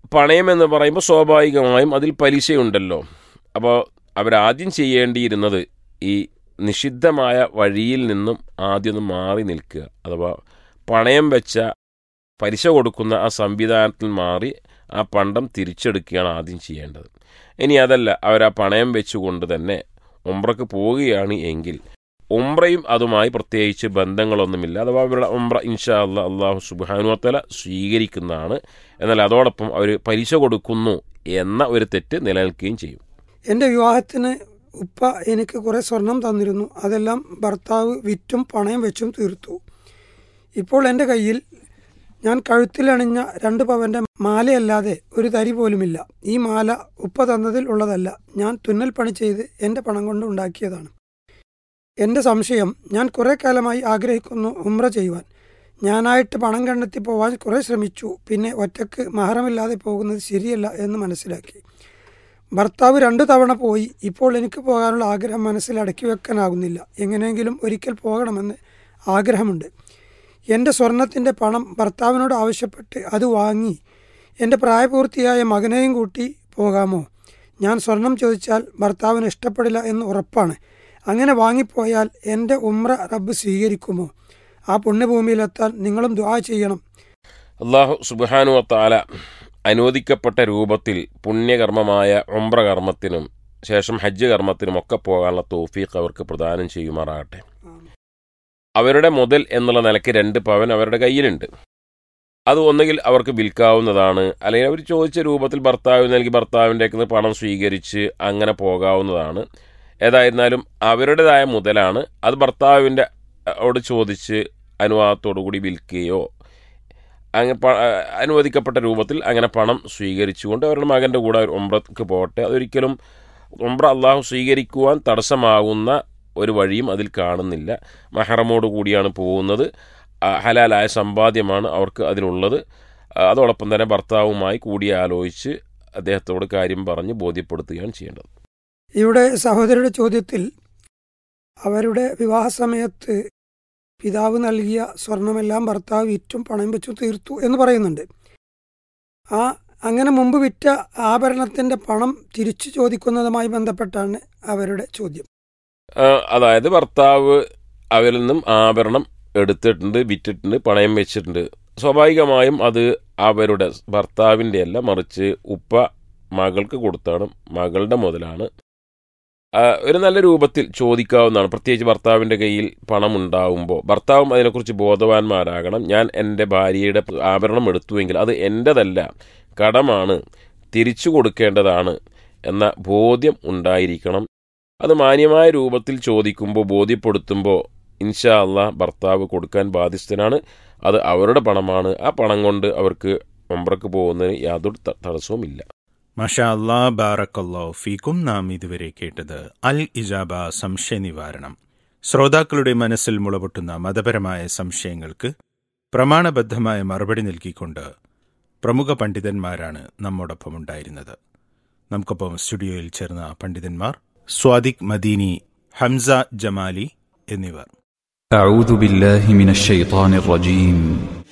പണയം എന്ന് പറയുമ്പോൾ സ്വാഭാവികമായും അതിൽ പലിശയുണ്ടല്ലോ. അപ്പോൾ അവരാദ്യം ചെയ്യേണ്ടിയിരുന്നത് ഈ നിഷിദ്ധമായ വഴിയിൽ നിന്നും ആദ്യം ഒന്ന് മാറി നിൽക്കുക. അഥവാ പണയം വെച്ച പലിശ കൊടുക്കുന്ന ആ സംവിധാനത്തിൽ മാറി ആ പണ്ടം തിരിച്ചെടുക്കുകയാണ് ആദ്യം ചെയ്യേണ്ടത്. ഇനി അതല്ല, അവരാ പണയം വെച്ചുകൊണ്ട് തന്നെ ഉംറയ്ക്ക് പോവുകയാണ് എങ്കിൽ ഉംറയും അതുമായി പ്രത്യേകിച്ച് ബന്ധങ്ങളൊന്നുമില്ല. അഥവാ അവരുടെ ഉംറ ഇൻഷാ അല്ലാഹ് അള്ളാഹു സുബ്ഹാനഹു വ തആല സ്വീകരിക്കുന്നതാണ്. എന്നാൽ അതോടൊപ്പം അവർ പലിശ കൊടുക്കുന്നു എന്ന ഒരു തെറ്റ് നിലനിൽക്കുകയും ചെയ്യും. എൻ്റെ വിവാഹത്തിന് ഉപ്പ എനിക്ക് കുറേ സ്വർണം തന്നിരുന്നു. അതെല്ലാം ഭർത്താവ് വിറ്റും പണയം വെച്ചും തീർത്തു. ഇപ്പോൾ എൻ്റെ കയ്യിൽ ഞാൻ കഴുത്തിലണിഞ്ഞ രണ്ട് പവൻ്റെ മാലയല്ലാതെ ഒരു തരി പോലുമില്ല. ഈ മാല ഉപ്പ തന്നതിൽ ഉള്ളതല്ല, ഞാൻ തുന്നൽ പണി ചെയ്ത് എൻ്റെ പണം കൊണ്ട് ഉണ്ടാക്കിയതാണ്. എൻ്റെ സംശയം, ഞാൻ കുറേ കാലമായി ആഗ്രഹിക്കുന്നു ഉംറ ചെയ്യുവാൻ. ഞാനായിട്ട് പണം കണ്ടെത്തി പോവാൻ കുറേ ശ്രമിച്ചു. പിന്നെ ഒറ്റക്ക് മഹറമില്ലാതെ പോകുന്നത് ശരിയല്ല എന്ന് മനസ്സിലാക്കി. ഭർത്താവ് രണ്ടു തവണ പോയി. ഇപ്പോൾ എനിക്ക് പോകാനുള്ള ആഗ്രഹം മനസ്സിൽ അടക്കി വെക്കാനാകുന്നില്ല. എങ്ങനെയെങ്കിലും ഒരിക്കൽ പോകണമെന്ന് ആഗ്രഹമുണ്ട്. എൻ്റെ സ്വർണത്തിൻ്റെ പണം ഭർത്താവിനോട് ആവശ്യപ്പെട്ട് അത് വാങ്ങി എൻ്റെ പ്രായപൂർത്തിയായ മകനെയും കൂട്ടി പോകാമോ? ഞാൻ സ്വർണം ചോദിച്ചാൽ ഭർത്താവിന് ഇഷ്ടപ്പെടില്ല എന്ന് ഉറപ്പാണ്. അങ്ങനെ വാങ്ങിപ്പോയാൽ എൻ്റെ ഉംറ റബ്ബ് സ്വീകരിക്കുമോ? ആ പുണ്യഭൂമിയിലെത്താൻ നിങ്ങളും ദുആ ചെയ്യണം. അല്ലാഹു സുബ്ഹാനഹു വ തആല അനുവദിക്കപ്പെട്ട രൂപത്തിൽ പുണ്യകർമ്മമായ ഉംറ കർമ്മത്തിനും ശേഷം ഹജ്ജ് കർമ്മത്തിനും ഒക്കെ പോകാനുള്ള തൗഫീഖ് അവർക്ക് പ്രദാനം ചെയ്യുമാറാകട്ടെ. അവരുടെ മുതൽ എന്നുള്ള നിലയ്ക്ക് രണ്ട് പവൻ അവരുടെ കയ്യിലുണ്ട്. അത് ഒന്നുകിൽ അവർക്ക് വിൽക്കാവുന്നതാണ്, അല്ലെങ്കിൽ അവർ ചോദിച്ച രൂപത്തിൽ ഭർത്താവ് നൽകി ഭർത്താവിൻ്റെ പണം സ്വീകരിച്ച് അങ്ങനെ പോകാവുന്നതാണ്. ഏതായിരുന്നാലും അവരുടേതായ മുതലാണ്. അത് ഭർത്താവിൻ്റെ ഓട് ചോദിച്ച് അനുവാദത്തോടു കൂടി വിൽക്കുകയോ അങ്ങനെ അനുവദിക്കപ്പെട്ട രൂപത്തിൽ അങ്ങനെ പണം സ്വീകരിച്ചുകൊണ്ട് അവരുടെ മകൻ്റെ കൂടെ ഉംറക്ക് പോകട്ടെ. അതൊരിക്കലും ഉംറ അള്ളാഹു സ്വീകരിക്കുവാൻ തടസ്സമാകുന്ന ഒരു വഴിയും അതിൽ കാണുന്നില്ല. മഹറമോട് കൂടിയാണ് പോകുന്നത്. ഹലാലായ സമ്പാദ്യമാണ് അവർക്ക് അതിനുള്ളത്. അതോടൊപ്പം തന്നെ ഭർത്താവുമായി കൂടിയാലോചിച്ച് അദ്ദേഹത്തോട് കാര്യം പറഞ്ഞ് ബോധ്യപ്പെടുത്തുകയാണ് ചെയ്യേണ്ടത്. ഇവിടെ സഹോദരിയുടെ ചോദ്യത്തിൽ അവരുടെ വിവാഹ സമയത്ത് പിതാവ് നൽകിയ സ്വർണമെല്ലാം ഭർത്താവ് വിറ്റും പണയം വെച്ചും തീർത്തു എന്ന് പറയുന്നുണ്ട്. ആ അങ്ങനെ മുമ്പ് വിറ്റ ആഭരണത്തിൻ്റെ പണം തിരിച്ചു ചോദിക്കുന്നതുമായി ബന്ധപ്പെട്ടാണ് അവരുടെ ചോദ്യം. അതായത് ഭർത്താവ് അവരിൽ നിന്നും ആഭരണം എടുത്തിട്ടുണ്ട്, വിറ്റിട്ടുണ്ട്, പണയം വെച്ചിട്ടുണ്ട്. സ്വാഭാവികമായും അത് അവരുടെ ഭർത്താവിൻ്റെ അല്ല, മറിച്ച് ഉപ്പ മകൾക്ക് കൊടുത്താണ്, മകളുടെ മുതലാണ്. ഒരു നല്ല രൂപത്തിൽ ചോദിക്കാവുന്നതാണ്. പ്രത്യേകിച്ച് ഭർത്താവിൻ്റെ കയ്യിൽ പണം ഉണ്ടാവുമ്പോൾ ഭർത്താവും അതിനെക്കുറിച്ച് ബോധവാന്മാരാകണം. ഞാൻ എൻ്റെ ഭാര്യയുടെ ആഭരണം എടുത്തുവെങ്കിൽ അത് എൻ്റെതല്ല, കടമാണ്, തിരിച്ചു കൊടുക്കേണ്ടതാണ് എന്ന ബോധ്യം ഉണ്ടായിരിക്കണം. അത് മാന്യമായ രൂപത്തിൽ ചോദിക്കുമ്പോൾ ബോധ്യപ്പെടുത്തുമ്പോൾ ഇൻഷാ അല്ലാഹ് ഭർത്താവ് കൊടുക്കാൻ ബാധ്യസ്ഥനാണ്. അത് അവരുടെ പണമാണ്. ആ പണം കൊണ്ട് അവർക്ക് ഉംറയ്ക്ക് പോകുന്നതിന് യാതൊരു തടസ്സവുമില്ല. മാഷാ അല്ലാ, ബാറക്കല്ലാഹു ഫീക്കും. നാം ഇതുവരെ കേട്ടത് അൽ ഇജാബ സംശയ നിവാരണം. ശ്രോതാക്കളുടെ മനസ്സിൽ മുളപൊട്ടുന്ന മതപരമായ സംശയങ്ങൾക്ക് പ്രമാണബദ്ധമായ മറുപടി നൽകിക്കൊണ്ട് പ്രമുഖ പണ്ഡിതന്മാരാണ് നമ്മോടൊപ്പം ഉണ്ടായിരുന്നത്. നമുക്കൊപ്പം സ്റ്റുഡിയോയിൽ ചേർന്ന പണ്ഡിതന്മാർ സ്വാദിഖ് മദീനി, ഹംസ ജമാലി എന്നിവർ. أعوذ بالله من الشيطان الرجيم